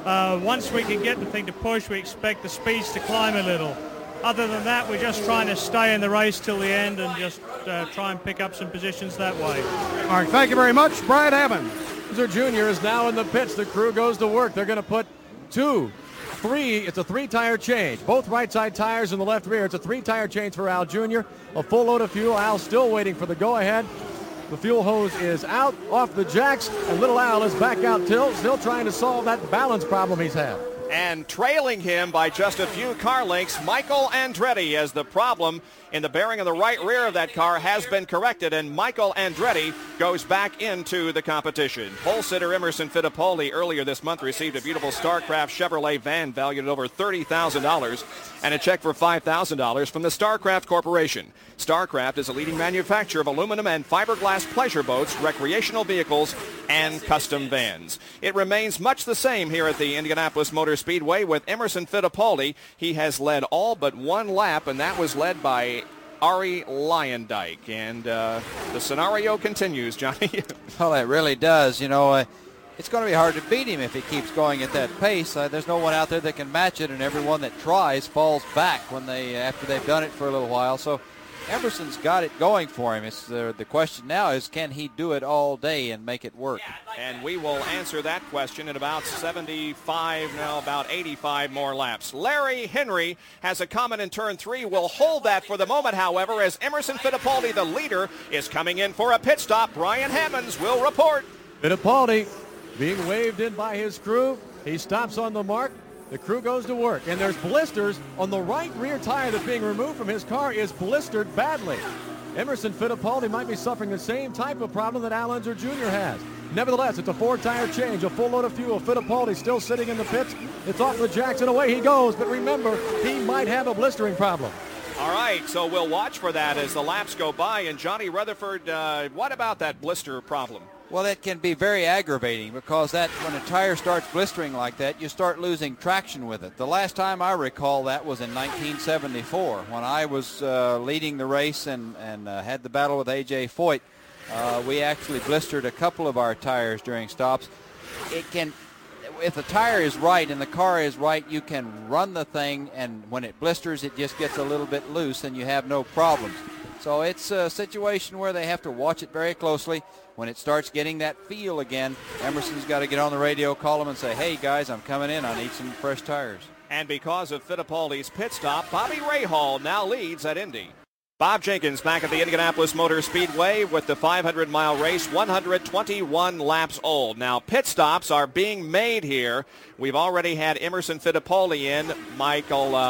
Once we can get the thing to push, we expect the speeds to climb a little. Other than that, we're just trying to stay in the race till the end and just try and pick up some positions that way. Mark, thank you very much. Brian Hammond. Unser Jr. is now in the pits. The crew goes to work. They're going to put 3. It's a 3-tire change. Both right side tires in the left rear. It's a 3-tire change for Al Jr. A full load of fuel. Al's still waiting for the go-ahead. The fuel hose is out, off the jacks, and little Al is back out still trying to solve that balance problem he's had. And trailing him by just a few car lengths, Michael Andretti, as the problem in the bearing of the right rear of that car has been corrected, and Michael Andretti goes back into the competition. Pole sitter Emerson Fittipaldi earlier this month received a beautiful StarCraft Chevrolet van valued at over $30,000 and a check for $5,000 from the StarCraft Corporation. StarCraft is a leading manufacturer of aluminum and fiberglass pleasure boats, recreational vehicles, and custom vans. It remains much the same here at the Indianapolis Motor Speedway with Emerson Fittipaldi. He has led all but one lap, and that was led by Ari Lyondike. And the scenario continues, Johnny. Well, it really does. You know, it's going to be hard to beat him if he keeps going at that pace. There's no one out there that can match it, and everyone that tries falls back when after they've done it for a little while. So Emerson's got it going for him. It's the question now is, can he do it all day and make it work? And we will answer that question in about 85 more laps. Larry Henry has a comment in turn 3. We'll hold that for the moment, however, as Emerson Fittipaldi, the leader, is coming in for a pit stop. Brian Hammonds will report. Fittipaldi being waved in by his crew. He stops on the mark. The crew goes to work, and there's blisters on the right rear tire that's being removed from his car is blistered badly. Emerson Fittipaldi might be suffering the same type of problem that Al Unser Jr. has. Nevertheless, it's a 4-tire change, a full load of fuel. Fittipaldi still sitting in the pits. It's off the jacks and away he goes, but remember, he might have a blistering problem. All right, so we'll watch for that as the laps go by. And Johnny Rutherford, what about that blister problem? Well, it can be very aggravating because when a tire starts blistering like that, you start losing traction with it. The last time I recall that was in 1974 when I was leading the race and had the battle with A.J. Foyt. We actually blistered a couple of our tires during stops. If the tire is right and the car is right, you can run the thing, and when it blisters, it just gets a little bit loose and you have no problems. So it's a situation where they have to watch it very closely. When it starts getting that feel again, Emerson's got to get on the radio, call them, and say, hey, guys, I'm coming in. I need some fresh tires. And because of Fittipaldi's pit stop, Bobby Rahal now leads at Indy. Bob Jenkins back at the Indianapolis Motor Speedway with the 500-mile race, 121 laps old. Now, pit stops are being made here. We've already had Emerson Fittipaldi in. Michael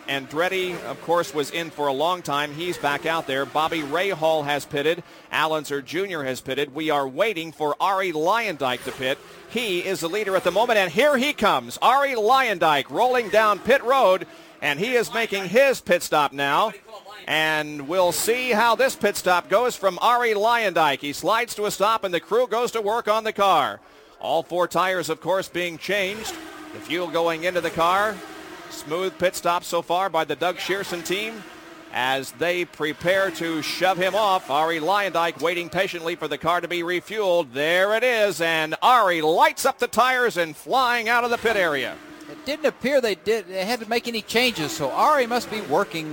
Andretti, of course, was in for a long time. He's back out there. Bobby Rahal has pitted. Al Unser Jr. has pitted. We are waiting for Arie Luyendyk to pit. He is the leader at the moment, and here he comes. Arie Luyendyk rolling down pit road, and he is making his pit stop now. And we'll see how this pit stop goes from Arie Luyendyk. He slides to a stop, and the crew goes to work on the car. All 4 tires, of course, being changed. The fuel going into the car. Smooth pit stop so far by the Doug Shearson team as they prepare to shove him off. Arie Luyendyk waiting patiently for the car to be refueled. There it is, and Arie lights up the tires and flying out of the pit area. It didn't appear they had to make any changes, so Arie must be working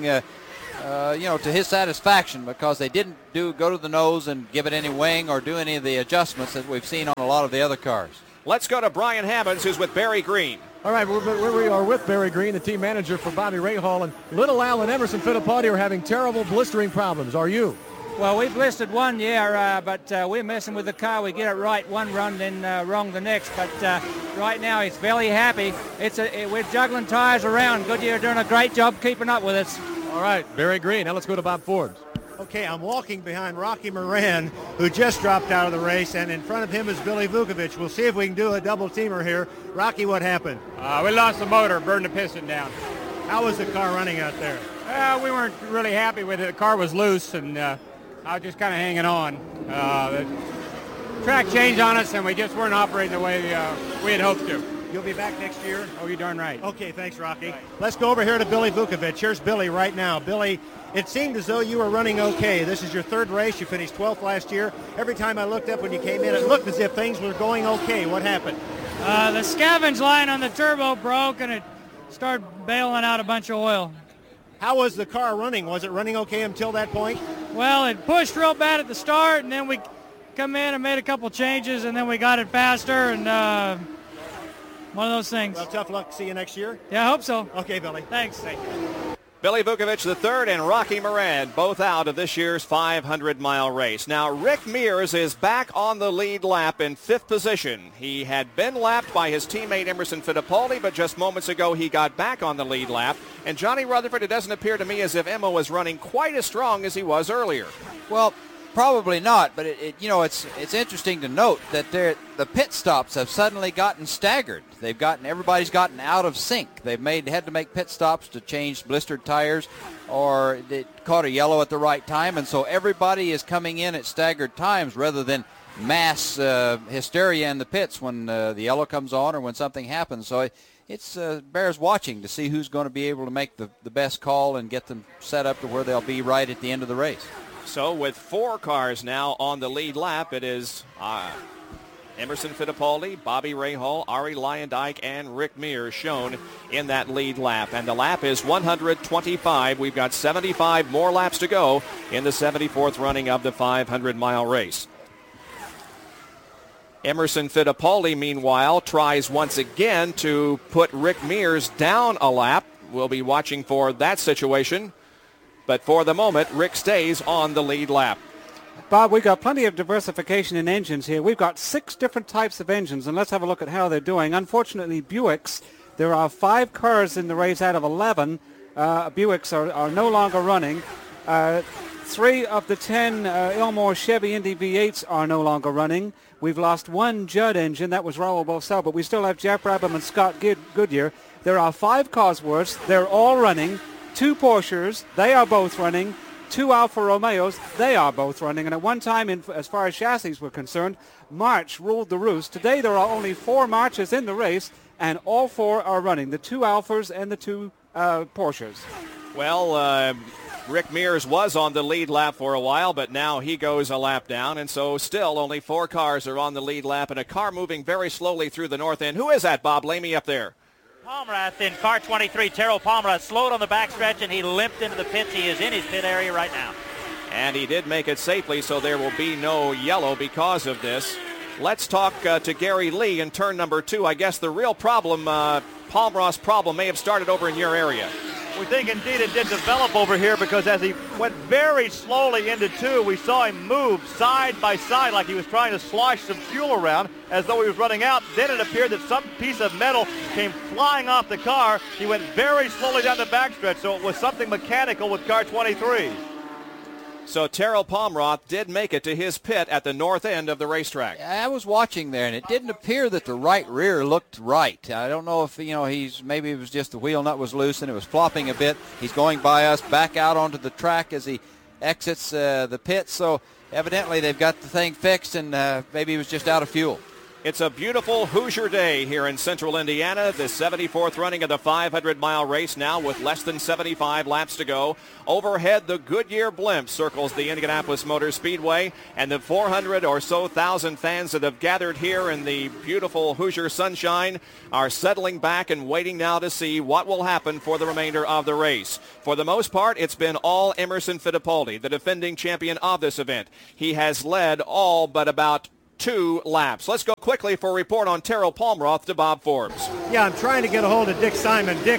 to his satisfaction, because they didn't go to the nose and give it any wing or do any of the adjustments that we've seen on a lot of the other cars. Let's go to Brian Hammonds, who's with Barry Green. All right, we are with Barry Green, the team manager for Bobby Rahal, and Little Al and Emerson Fittipaldi are having terrible blistering problems. Are you? Well, we blistered one year, but we're messing with the car. We get it right one run, then wrong the next. But right now, he's fairly happy. We're juggling tires around. Goodyear doing a great job keeping up with us. All right, Barry Green. Now let's go to Bob Forbes. Okay, I'm walking behind Rocky Moran, who just dropped out of the race, and in front of him is Billy Vukovich. We'll see if we can do a double-teamer here. Rocky, what happened? We lost the motor, burned the piston down. How was the car running out there? We weren't really happy with it. The car was loose, and I was just kind of hanging on. The track changed on us, and we just weren't operating the way we had hoped to. You'll be back next year? Oh, you're darn right. Okay, thanks, Rocky. Right. Let's go over here to Billy Vukovich. Here's Billy right now. Billy, it seemed as though you were running okay. This is your 3rd race. You finished 12th last year. Every time I looked up when you came in, it looked as if things were going okay. What happened? The scavenge line on the turbo broke, and it started bailing out a bunch of oil. How was the car running? Was it running okay until that point? Well, it pushed real bad at the start, and then we come in and made a couple changes, and then we got it faster, and one of those things. Well, tough luck. See you next year. Yeah, I hope so. Okay, Billy. Thanks. Thank you. Billy Vukovich III and Rocky Moran both out of this year's 500-mile race. Now, Rick Mears is back on the lead lap in 5th position. He had been lapped by his teammate Emerson Fittipaldi, but just moments ago he got back on the lead lap. And Johnny Rutherford, it doesn't appear to me as if Emma was running quite as strong as he was earlier. Well, probably not, but it's interesting to note that the pit stops have suddenly gotten staggered. Everybody's gotten out of sync. They've had to make pit stops to change blistered tires, or they caught a yellow at the right time, and so everybody is coming in at staggered times rather than mass hysteria in the pits when the yellow comes on or when something happens. So it bears watching to see who's going to be able to make the best call and get them set up to where they'll be right at the end of the race. So with 4 cars now on the lead lap, it is Emerson Fittipaldi, Bobby Rahal, Arie Luyendyk, and Rick Mears shown in that lead lap. And the lap is 125. We've got 75 more laps to go in the 74th running of the 500-mile race. Emerson Fittipaldi, meanwhile, tries once again to put Rick Mears down a lap. We'll be watching for that situation. But for the moment, Rick stays on the lead lap. Bob, we've got plenty of diversification in engines here. We've got 6 different types of engines, and let's have a look at how they're doing. Unfortunately, Buicks, there are 5 cars in the race out of 11. Buicks are no longer running. 3 of the 10 Ilmor Chevy Indy V8s are no longer running. We've lost 1 Judd engine. That was Raul Boesel, but we still have Jeff Brabham and Scott Goodyear. There are 5 Cosworths. They're all running. 2 Porsches, they are both running. 2 Alfa Romeos, they are both running. And at one time, as far as chassis were concerned, March ruled the roost. Today there are only 4 Marches in the race, and all 4 are running, the 2 Alfas and the 2 Porsches. Well, Rick Mears was on the lead lap for a while, but now he goes a lap down, and so still only 4 cars are on the lead lap, and a car moving very slowly through the north end. Who is that, Bob? Lay me up there. Palmrath in car 23. Terrell Palmrath slowed on the backstretch, and he limped into the pits. He is in his pit area right now. And he did make it safely, so there will be no yellow because of this. Let's talk to Gary Lee in turn number 2. I guess the real problem, Palmrath's problem, may have started over in your area. We think indeed it did develop over here because as he went very slowly into 2, we saw him move side by side like he was trying to slosh some fuel around as though he was running out. Then it appeared that some piece of metal came flying off the car. He went very slowly down the backstretch, so it was something mechanical with car 23. So Terrell Palmroth did make it to his pit at the north end of the racetrack. I was watching there, and it didn't appear that the right rear looked right. I don't know if, maybe it was just the wheel nut was loose and it was flopping a bit. He's going by us back out onto the track as he exits the pit. So evidently they've got the thing fixed, and maybe he was just out of fuel. It's a beautiful Hoosier day here in central Indiana. The 74th running of the 500-mile race now with less than 75 laps to go. Overhead, the Goodyear blimp circles the Indianapolis Motor Speedway, and the 400 or so thousand fans that have gathered here in the beautiful Hoosier sunshine are settling back and waiting now to see what will happen for the remainder of the race. For the most part, it's been all Emerson Fittipaldi, the defending champion of this event. He has led all but about 2 laps. Let's go quickly for a report on Terrell Palmroth to Bob Forbes. Yeah, I'm trying to get a hold of Dick Simon. Dick,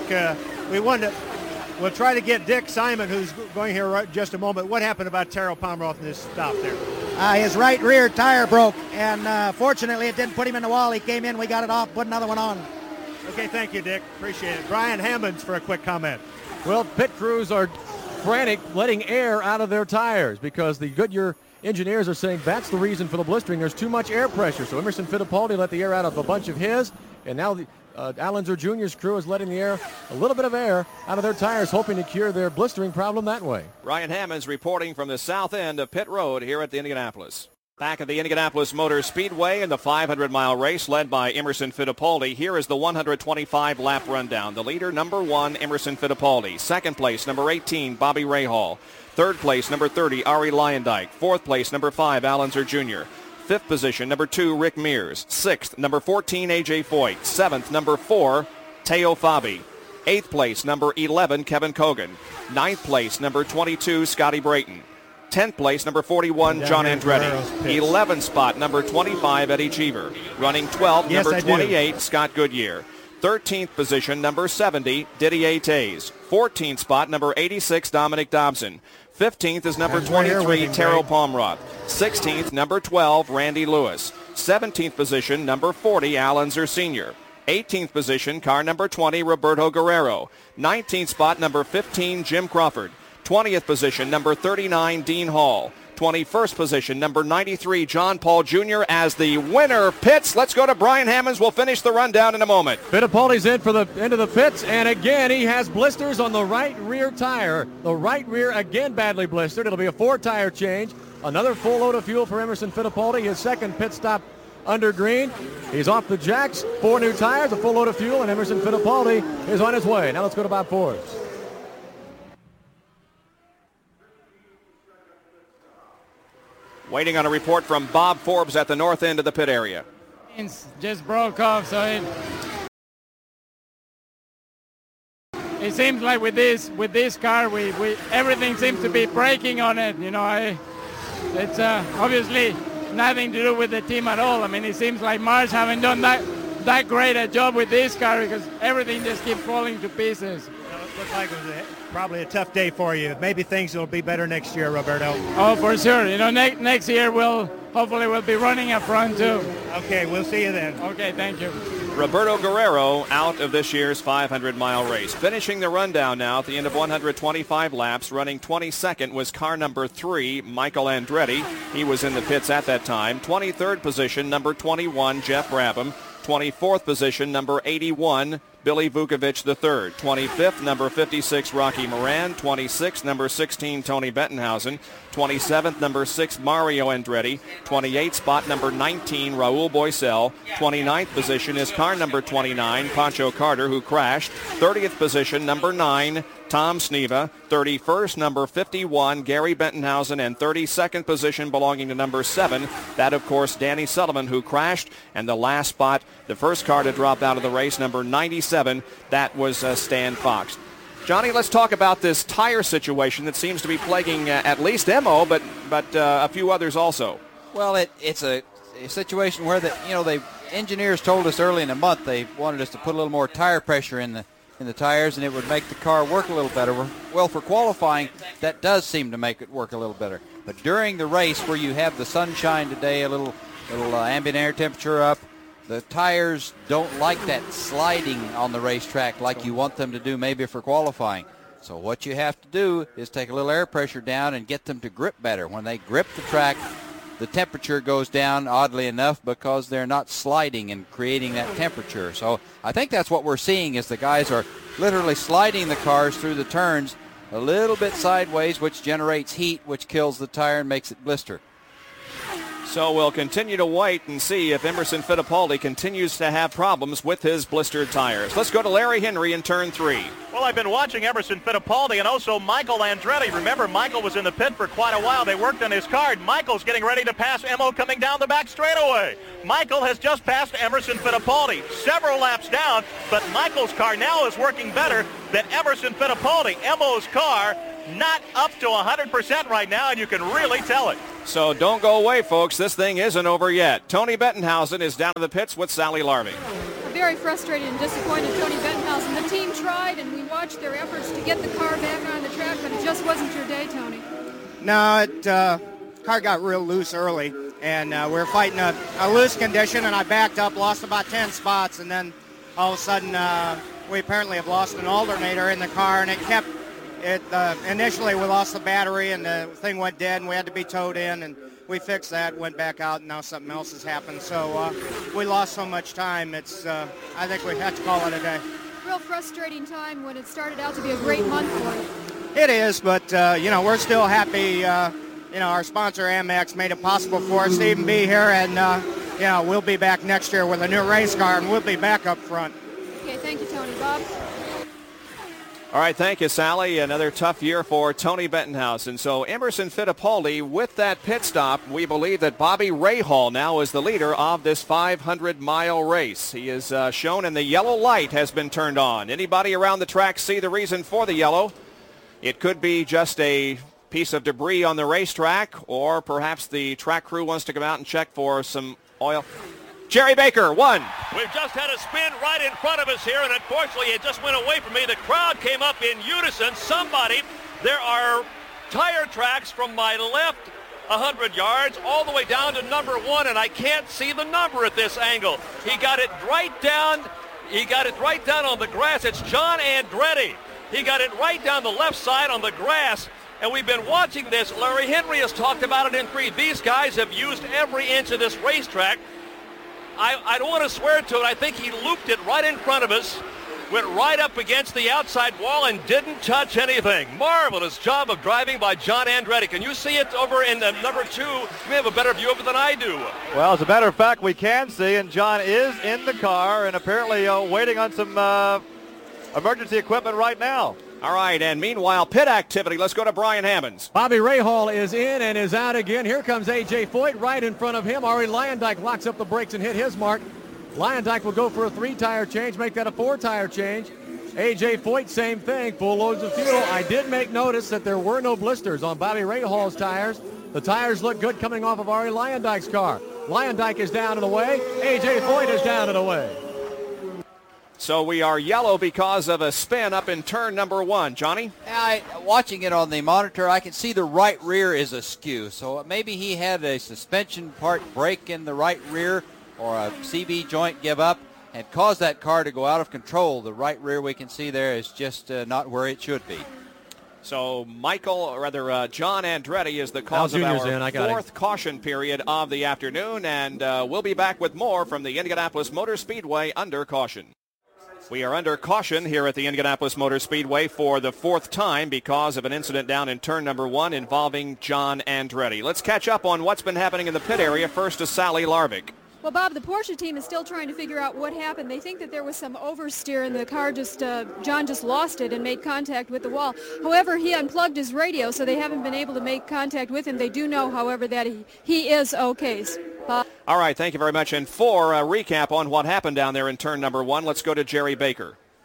we'll try to get Dick Simon, who's going here right just a moment. What happened about Terrell Palmroth in this stop there? His right rear tire broke, and fortunately it didn't put him in the wall. He came in, we got it off, put another one on. Okay, thank you, Dick. Appreciate it. Brian Hammonds for a quick comment. Well, pit crews are frantic letting air out of their tires because the Goodyear engineers are saying that's the reason for the blistering. There's too much air pressure. So Emerson Fittipaldi let the air out of a bunch of his, and now the Allenzer Jr.'s crew is letting the air, a little bit of air out of their tires, hoping to cure their blistering problem that way. Ryan Hammonds reporting from the south end of Pit Road here at the Indianapolis. Back at the Indianapolis Motor Speedway in the 500-mile race led by Emerson Fittipaldi. Here is the 125-lap rundown. The leader, number 1, Emerson Fittipaldi. Second place, number 18, Bobby Rahal. Third place, number 30, Ari Lyondike. Fourth place, number 5, Allenzer Jr. Fifth position, number 2, Rick Mears. Sixth, number 14, A.J. Foyt. Seventh, number 4, Teo Fabi. Eighth place, number 11, Kevin Cogan. Ninth place, number 22, Scotty Brayton. 10th place, number 41, John Andretti. 11th spot, number 25, Eddie Cheever. Running 12th, number 28, Scott Goodyear. 13th position, number 70, Didier Tays. 14th spot, number 86, Dominic Dobson. 15th is number 23, Terrell Palmroth. 16th, number 12, Randy Lewis. 17th position, number 40, Allenzer Sr. 18th position, car number 20, Roberto Guerrero. 19th spot, number 15, Jim Crawford. 20th position, number 39, Dean Hall. 21st position, number 93, John Paul Jr. as the winner pits. Let's go to Brian Hammonds. We'll finish the rundown in a moment. Fittipaldi's in for the end of the pits, and again he has blisters on the right rear tire. The right rear again badly blistered. It'll be a 4-tire change. Another full load of fuel for Emerson Fittipaldi. His second pit stop under green. He's off the jacks. 4 new tires, a full load of fuel, and Emerson Fittipaldi is on his way. Now let's go to Bob Forbes. Waiting on a report from Bob Forbes at the north end of the pit area. Just broke off, so it seems like with this car, we everything seems to be breaking on it. It's obviously nothing to do with the team at all. I mean, it seems like Marsh haven't done that great a job with this car because everything just keeps falling to pieces. It looked like it was probably a tough day for you. Maybe things will be better next year, Roberto. Oh, for sure. Next year hopefully we'll be running up front too. Okay, we'll see you then. Okay, thank you. Roberto Guerrero out of this year's 500-mile race. Finishing the rundown now at the end of 125 laps, running 22nd was car number 3, Michael Andretti. He was in the pits at that time. 23rd position, number 21, Jeff Brabham. 24th position, number 81, Billy Vukovich III. 25th, number 56, Rocky Moran. 26th, number 16, Tony Bettenhausen. 27th, number 6, Mario Andretti. 28th spot, number 19, Raul Boesel. 29th position is car number 29, Pancho Carter, who crashed. 30th position, number 9, Tom Sneva. 31st, number 51, Gary Bettenhausen, and 32nd position belonging to number 7. That, of course, Danny Sullivan, who crashed. And the last spot, the first car to drop out of the race, number 97, that was Stan Fox. Johnny, let's talk about this tire situation that seems to be plaguing at least Emo, but a few others also. Well, it's a situation where the engineers told us early in the month they wanted us to put a little more tire pressure in in the tires, and it would make the car work a little better. Well, for qualifying, that does seem to make it work a little better. But during the race, where you have the sunshine today, a little ambient air temperature up, the tires don't like that sliding on the racetrack like you want them to do maybe for qualifying. So what you have to do is take a little air pressure down and get them to grip better. When they grip the track, the temperature goes down, oddly enough, because they're not sliding and creating that temperature. So I think that's what we're seeing, is the guys are literally sliding the cars through the turns a little bit sideways, which generates heat, which kills the tire and makes it blister. So we'll continue to wait and see if Emerson Fittipaldi continues to have problems with his blistered tires. Let's go to Larry Henry in turn 3. Well, I've been watching Emerson Fittipaldi and also Michael Andretti. Remember, Michael was in the pit for quite a while. They worked on his car. Michael's getting ready to pass Emo coming down the back straightaway. Michael has just passed Emerson Fittipaldi, several laps down, but Michael's car now is working better than Emerson Fittipaldi. Emo's car not up to 100% right now, and you can really tell it. So don't go away, folks. This thing isn't over yet. Tony Bettenhausen is down to the pits with Sally Larvey. Very frustrated and disappointed, Tony Bettenhausen. The team tried, and we watched their efforts to get the car back on the track, but it just wasn't your day, Tony. No, car got real loose early, and we were fighting a loose condition, and I backed up, lost about 10 spots, and then all of a sudden we apparently have lost an alternator in the car, and it kept... initially we lost the battery and the thing went dead and we had to be towed in, and we fixed that, went back out, and now something else has happened. So we lost so much time. It's I think we have to call it a day. Real frustrating time when it started out to be a great month for you. It is, but we're still happy. Our sponsor Amex made it possible for us to even be here, and we'll be back next year with a new race car, and we'll be back up front. Okay, thank you, Tony. Bob? All right, thank you, Sally. Another tough year for Tony Bettenhausen. So Emerson Fittipaldi, with that pit stop, we believe that Bobby Rahal now is the leader of this 500-mile race. He is shown, and the yellow light has been turned on. Anybody around the track see the reason for the yellow? It could be just a piece of debris on the racetrack, or perhaps the track crew wants to come out and check for some oil. Jerry Baker, one. We've just had a spin right in front of us here, and unfortunately it just went away from me. The crowd came up in unison. There are tire tracks from my left 100 yards all the way down to number 1, and I can't see the number at this angle. He got it right down on the grass. It's John Andretti. He got it right down the left side on the grass. And we've been watching this. Larry Henry has talked about it in 3. These guys have used every inch of this racetrack. I don't want to swear to it. I think he looped it right in front of us, went right up against the outside wall, and didn't touch anything. Marvelous job of driving by John Andretti. Can you see it over in the number 2? You may have a better view of it than I do. Well, as a matter of fact, we can see, and John is in the car and apparently waiting on some emergency equipment right now. All right, and meanwhile, pit activity. Let's go to Brian Hammonds. Bobby Rahal is in and is out again. Here comes A.J. Foyt right in front of him. Arie Luyendyk locks up the brakes and hit his mark. Luyendyk will go for a 3-tire change, make that a 4-tire change. A.J. Foyt, same thing, full loads of fuel. I did make notice that there were no blisters on Bobby Rahal's tires. The tires look good coming off of Arie Luyendyk's car. Luyendyk is down and away. A.J. Foyt is down and away. So we are yellow because of a spin up in turn number 1. Johnny? Watching it on the monitor, I can see the right rear is askew. So maybe he had a suspension part break in the right rear or a CB joint give up and caused that car to go out of control. The right rear we can see there is just not where it should be. So John Andretti is the cause of our 4th caution period of the afternoon, and we'll be back with more from the Indianapolis Motor Speedway under caution. We are under caution here at the Indianapolis Motor Speedway for the 4th time because of an incident down in turn number 1 involving John Andretti. Let's catch up on what's been happening in the pit area. First to Sally Larvik. Well, Bob, the Porsche team is still trying to figure out what happened. They think that there was some oversteer and the car John just lost it and made contact with the wall. However, he unplugged his radio, so they haven't been able to make contact with him. They do know, however, that he is okay. Bob? All right, thank you very much. And for a recap on what happened down there in turn number 1, let's go to Jerry Baker.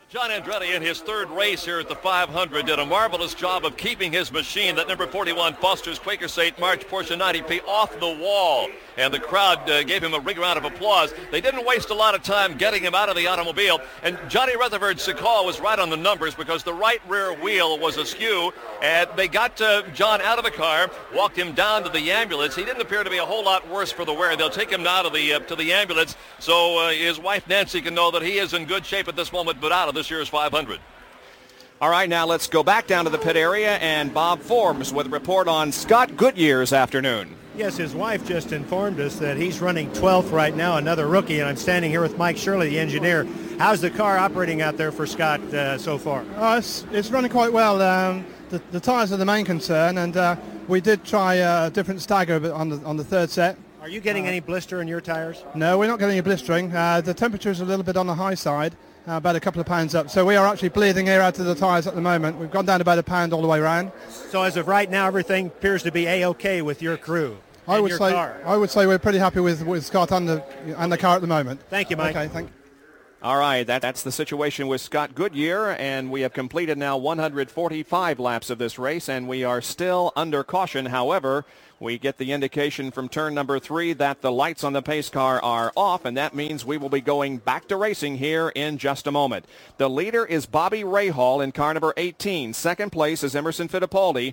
John Andretti in his third race here at the 500 did a marvelous job of keeping his machine, that number 41 Foster's Quaker St. March Porsche 90P, off the wall. And the crowd gave him a big round of applause. They didn't waste a lot of time getting him out of the automobile. And Johnny Rutherford's call was right on the numbers because the right rear wheel was askew. And they got John out of the car, walked him down to the ambulance. He didn't appear to be a whole lot worse for the wear. They'll take him now to the ambulance so his wife Nancy can know that he is in good shape at this moment, but out of this year's 500. All right, now let's go back down to the pit area, and Bob Forbes with a report on Scott Goodyear's afternoon. Yes, his wife just informed us that he's running 12th right now, another rookie, and I'm standing here with Mike Shirley, the engineer. How's the car operating out there for Scott so far? It's running quite well. The tyres are the main concern, and we did try a different stagger on the third set. Are you getting any blister in your tires? No, we're not getting any blistering. The temperature is a little bit on the high side, about a couple of pounds up. So we are actually bleeding air out of the tyres at the moment. We've gone down about a pound all the way around. So as of right now, everything appears to be A-OK with your crew. I would say we're pretty happy with Scott and the car at the moment. Thank you, Mike. Okay, thank you. All right, that's the situation with Scott Goodyear, and we have completed now 145 laps of this race, and we are still under caution. However, we get the indication from turn number 3 that the lights on the pace car are off, and that means we will be going back to racing here in just a moment. The leader is Bobby Rahal in car number 18. Second place is Emerson Fittipaldi.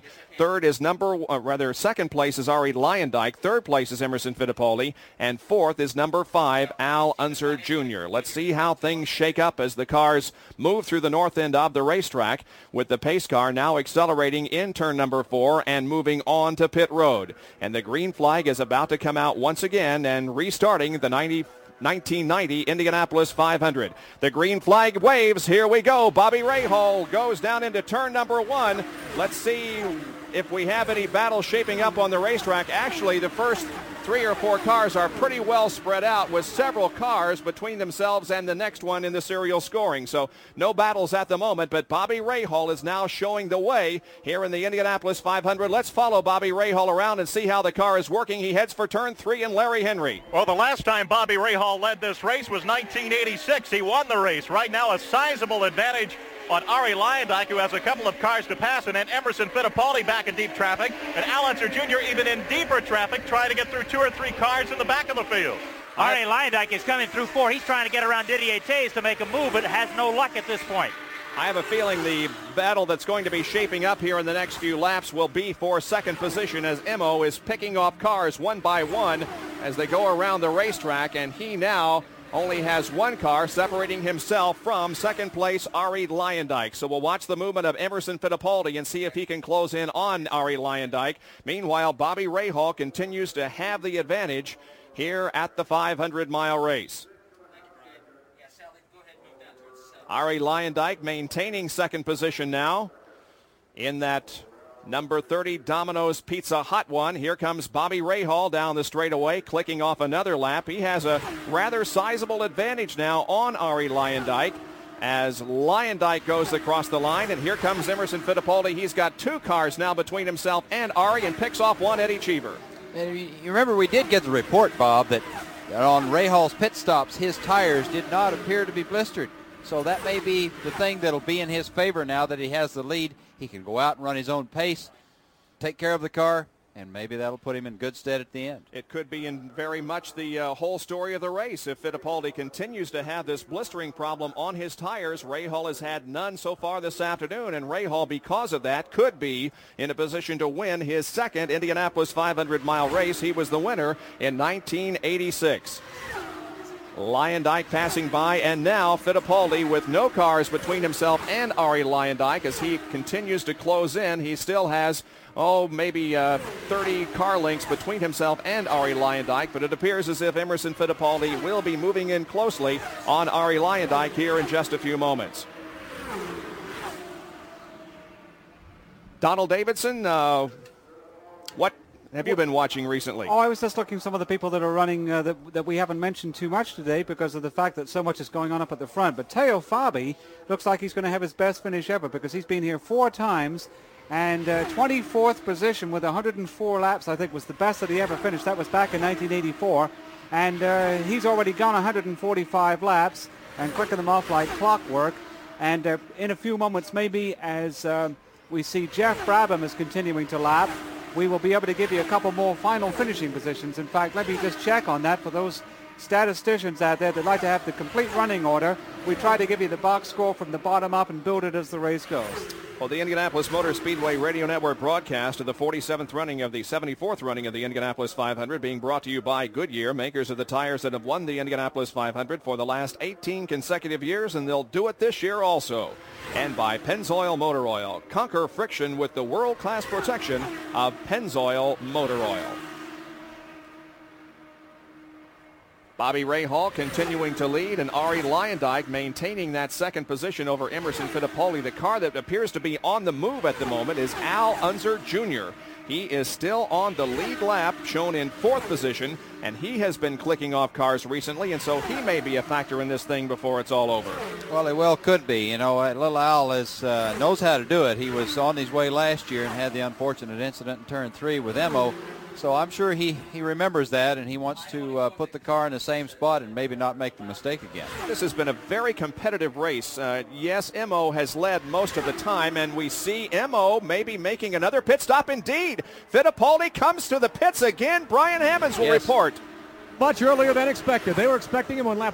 Second place is Ari Luyendyk. Third place is Emerson Fittipaldi. And fourth is number 5, Al Unser Jr. Let's see how things shake up as the cars move through the north end of the racetrack, with the pace car now accelerating in turn number 4 and moving on to pit road. And the green flag is about to come out once again and restarting the 1990 Indianapolis 500. The green flag waves. Here we go. Bobby Rahal goes down into turn number 1. Let's see if we have any battle shaping up on the racetrack. Actually, the first 3 or 4 cars are pretty well spread out, with several cars between themselves and the next one in the serial scoring. So no battles at the moment, but Bobby Rahal is now showing the way here in the Indianapolis 500. Let's follow Bobby Rahal around and see how the car is working. He heads for turn 3 in Larry Henry. Well, the last time Bobby Rahal led this race was 1986. He won the race. Right now, a sizable advantage on Ari Luyendyk, who has a couple of cars to pass, and then Emerson Fittipaldi back in deep traffic, and Al Unser Jr. even in deeper traffic, trying to get through 2 or 3 cars in the back of the field. Ari Luyendyk is coming through 4. He's trying to get around Didier Tays to make a move, but has no luck at this point. I have a feeling the battle that's going to be shaping up here in the next few laps will be for second position, as Emo is picking off cars one by one as they go around the racetrack, and he now only has 1 car separating himself from second place Ari Luyendyk. So we'll watch the movement of Emerson Fittipaldi and see if he can close in on Ari Luyendyk. Meanwhile, Bobby Rahal continues to have the advantage here at the 500-mile race. Ari Luyendyk maintaining second position now in that number 30 Domino's Pizza Hot One. Here comes Bobby Rahal down the straightaway, clicking off another lap. He has a rather sizable advantage now on Ari Luyendyk as Luyendyk goes across the line. And here comes Emerson Fittipaldi. He's got 2 cars now between himself and Ari, and picks off one Eddie Cheever. And you remember we did get the report, Bob, that on Rahal's pit stops, his tires did not appear to be blistered. So that may be the thing that'll be in his favor now that he has the lead. He can go out and run his own pace, take care of the car, and maybe that'll put him in good stead at the end. It could be in very much the whole story of the race. If Fittipaldi continues to have this blistering problem on his tires, Rahal has had none so far this afternoon, and Rahal, because of that, could be in a position to win his second Indianapolis 500-mile race. He was the winner in 1986. Luyendyk passing by, and now Fittipaldi with no cars between himself and Ari Luyendyk as he continues to close in. He still has, maybe 30 car lengths between himself and Ari Luyendyk, but it appears as if Emerson Fittipaldi will be moving in closely on Ari Luyendyk here in just a few moments. Donald Davidson, what have you been watching recently? I was just looking at some of the people that are running that we haven't mentioned too much today because of the fact that so much is going on up at the front. But Teo Fabi looks like he's going to have his best finish ever because he's been here 4 times, and 24th position with 104 laps, I think, was the best that he ever finished. That was back in 1984. And he's already gone 145 laps and clicking them off like clockwork. And in a few moments, maybe as we see Jeff Brabham is continuing to lap, we will be able to give you a couple more final finishing positions. In fact, let me just check on that for those statisticians out there that like to have the complete running order. We try to give you the box score from the bottom up and build it as the race goes. Well, the Indianapolis Motor Speedway Radio Network broadcast of the 47th running of the 74th running of the Indianapolis 500 being brought to you by Goodyear, makers of the tires that have won the Indianapolis 500 for the last 18 consecutive years, and they'll do it this year also. And by Pennzoil Motor Oil. Conquer friction with the world-class protection of Pennzoil Motor Oil. Bobby Rahal continuing to lead, and Arie Luyendyk maintaining that second position over Emerson Fittipaldi. The car that appears to be on the move at the moment is Al Unser Jr. He is still on the lead lap, shown in fourth position, and he has been clicking off cars recently, and so he may be a factor in this thing before it's all over. Well, he well could be. You know, little Al knows how to do it. He was on his way last year and had the unfortunate incident in turn 3 with Emo. So I'm sure he remembers that, and he wants to put the car in the same spot and maybe not make the mistake again. This has been a very competitive race. Yes, Emo has led most of the time, and we see Emo maybe making another pit stop indeed. Fittipaldi comes to the pits again. Brian Hammonds will report. Much earlier than expected. They were expecting him on lap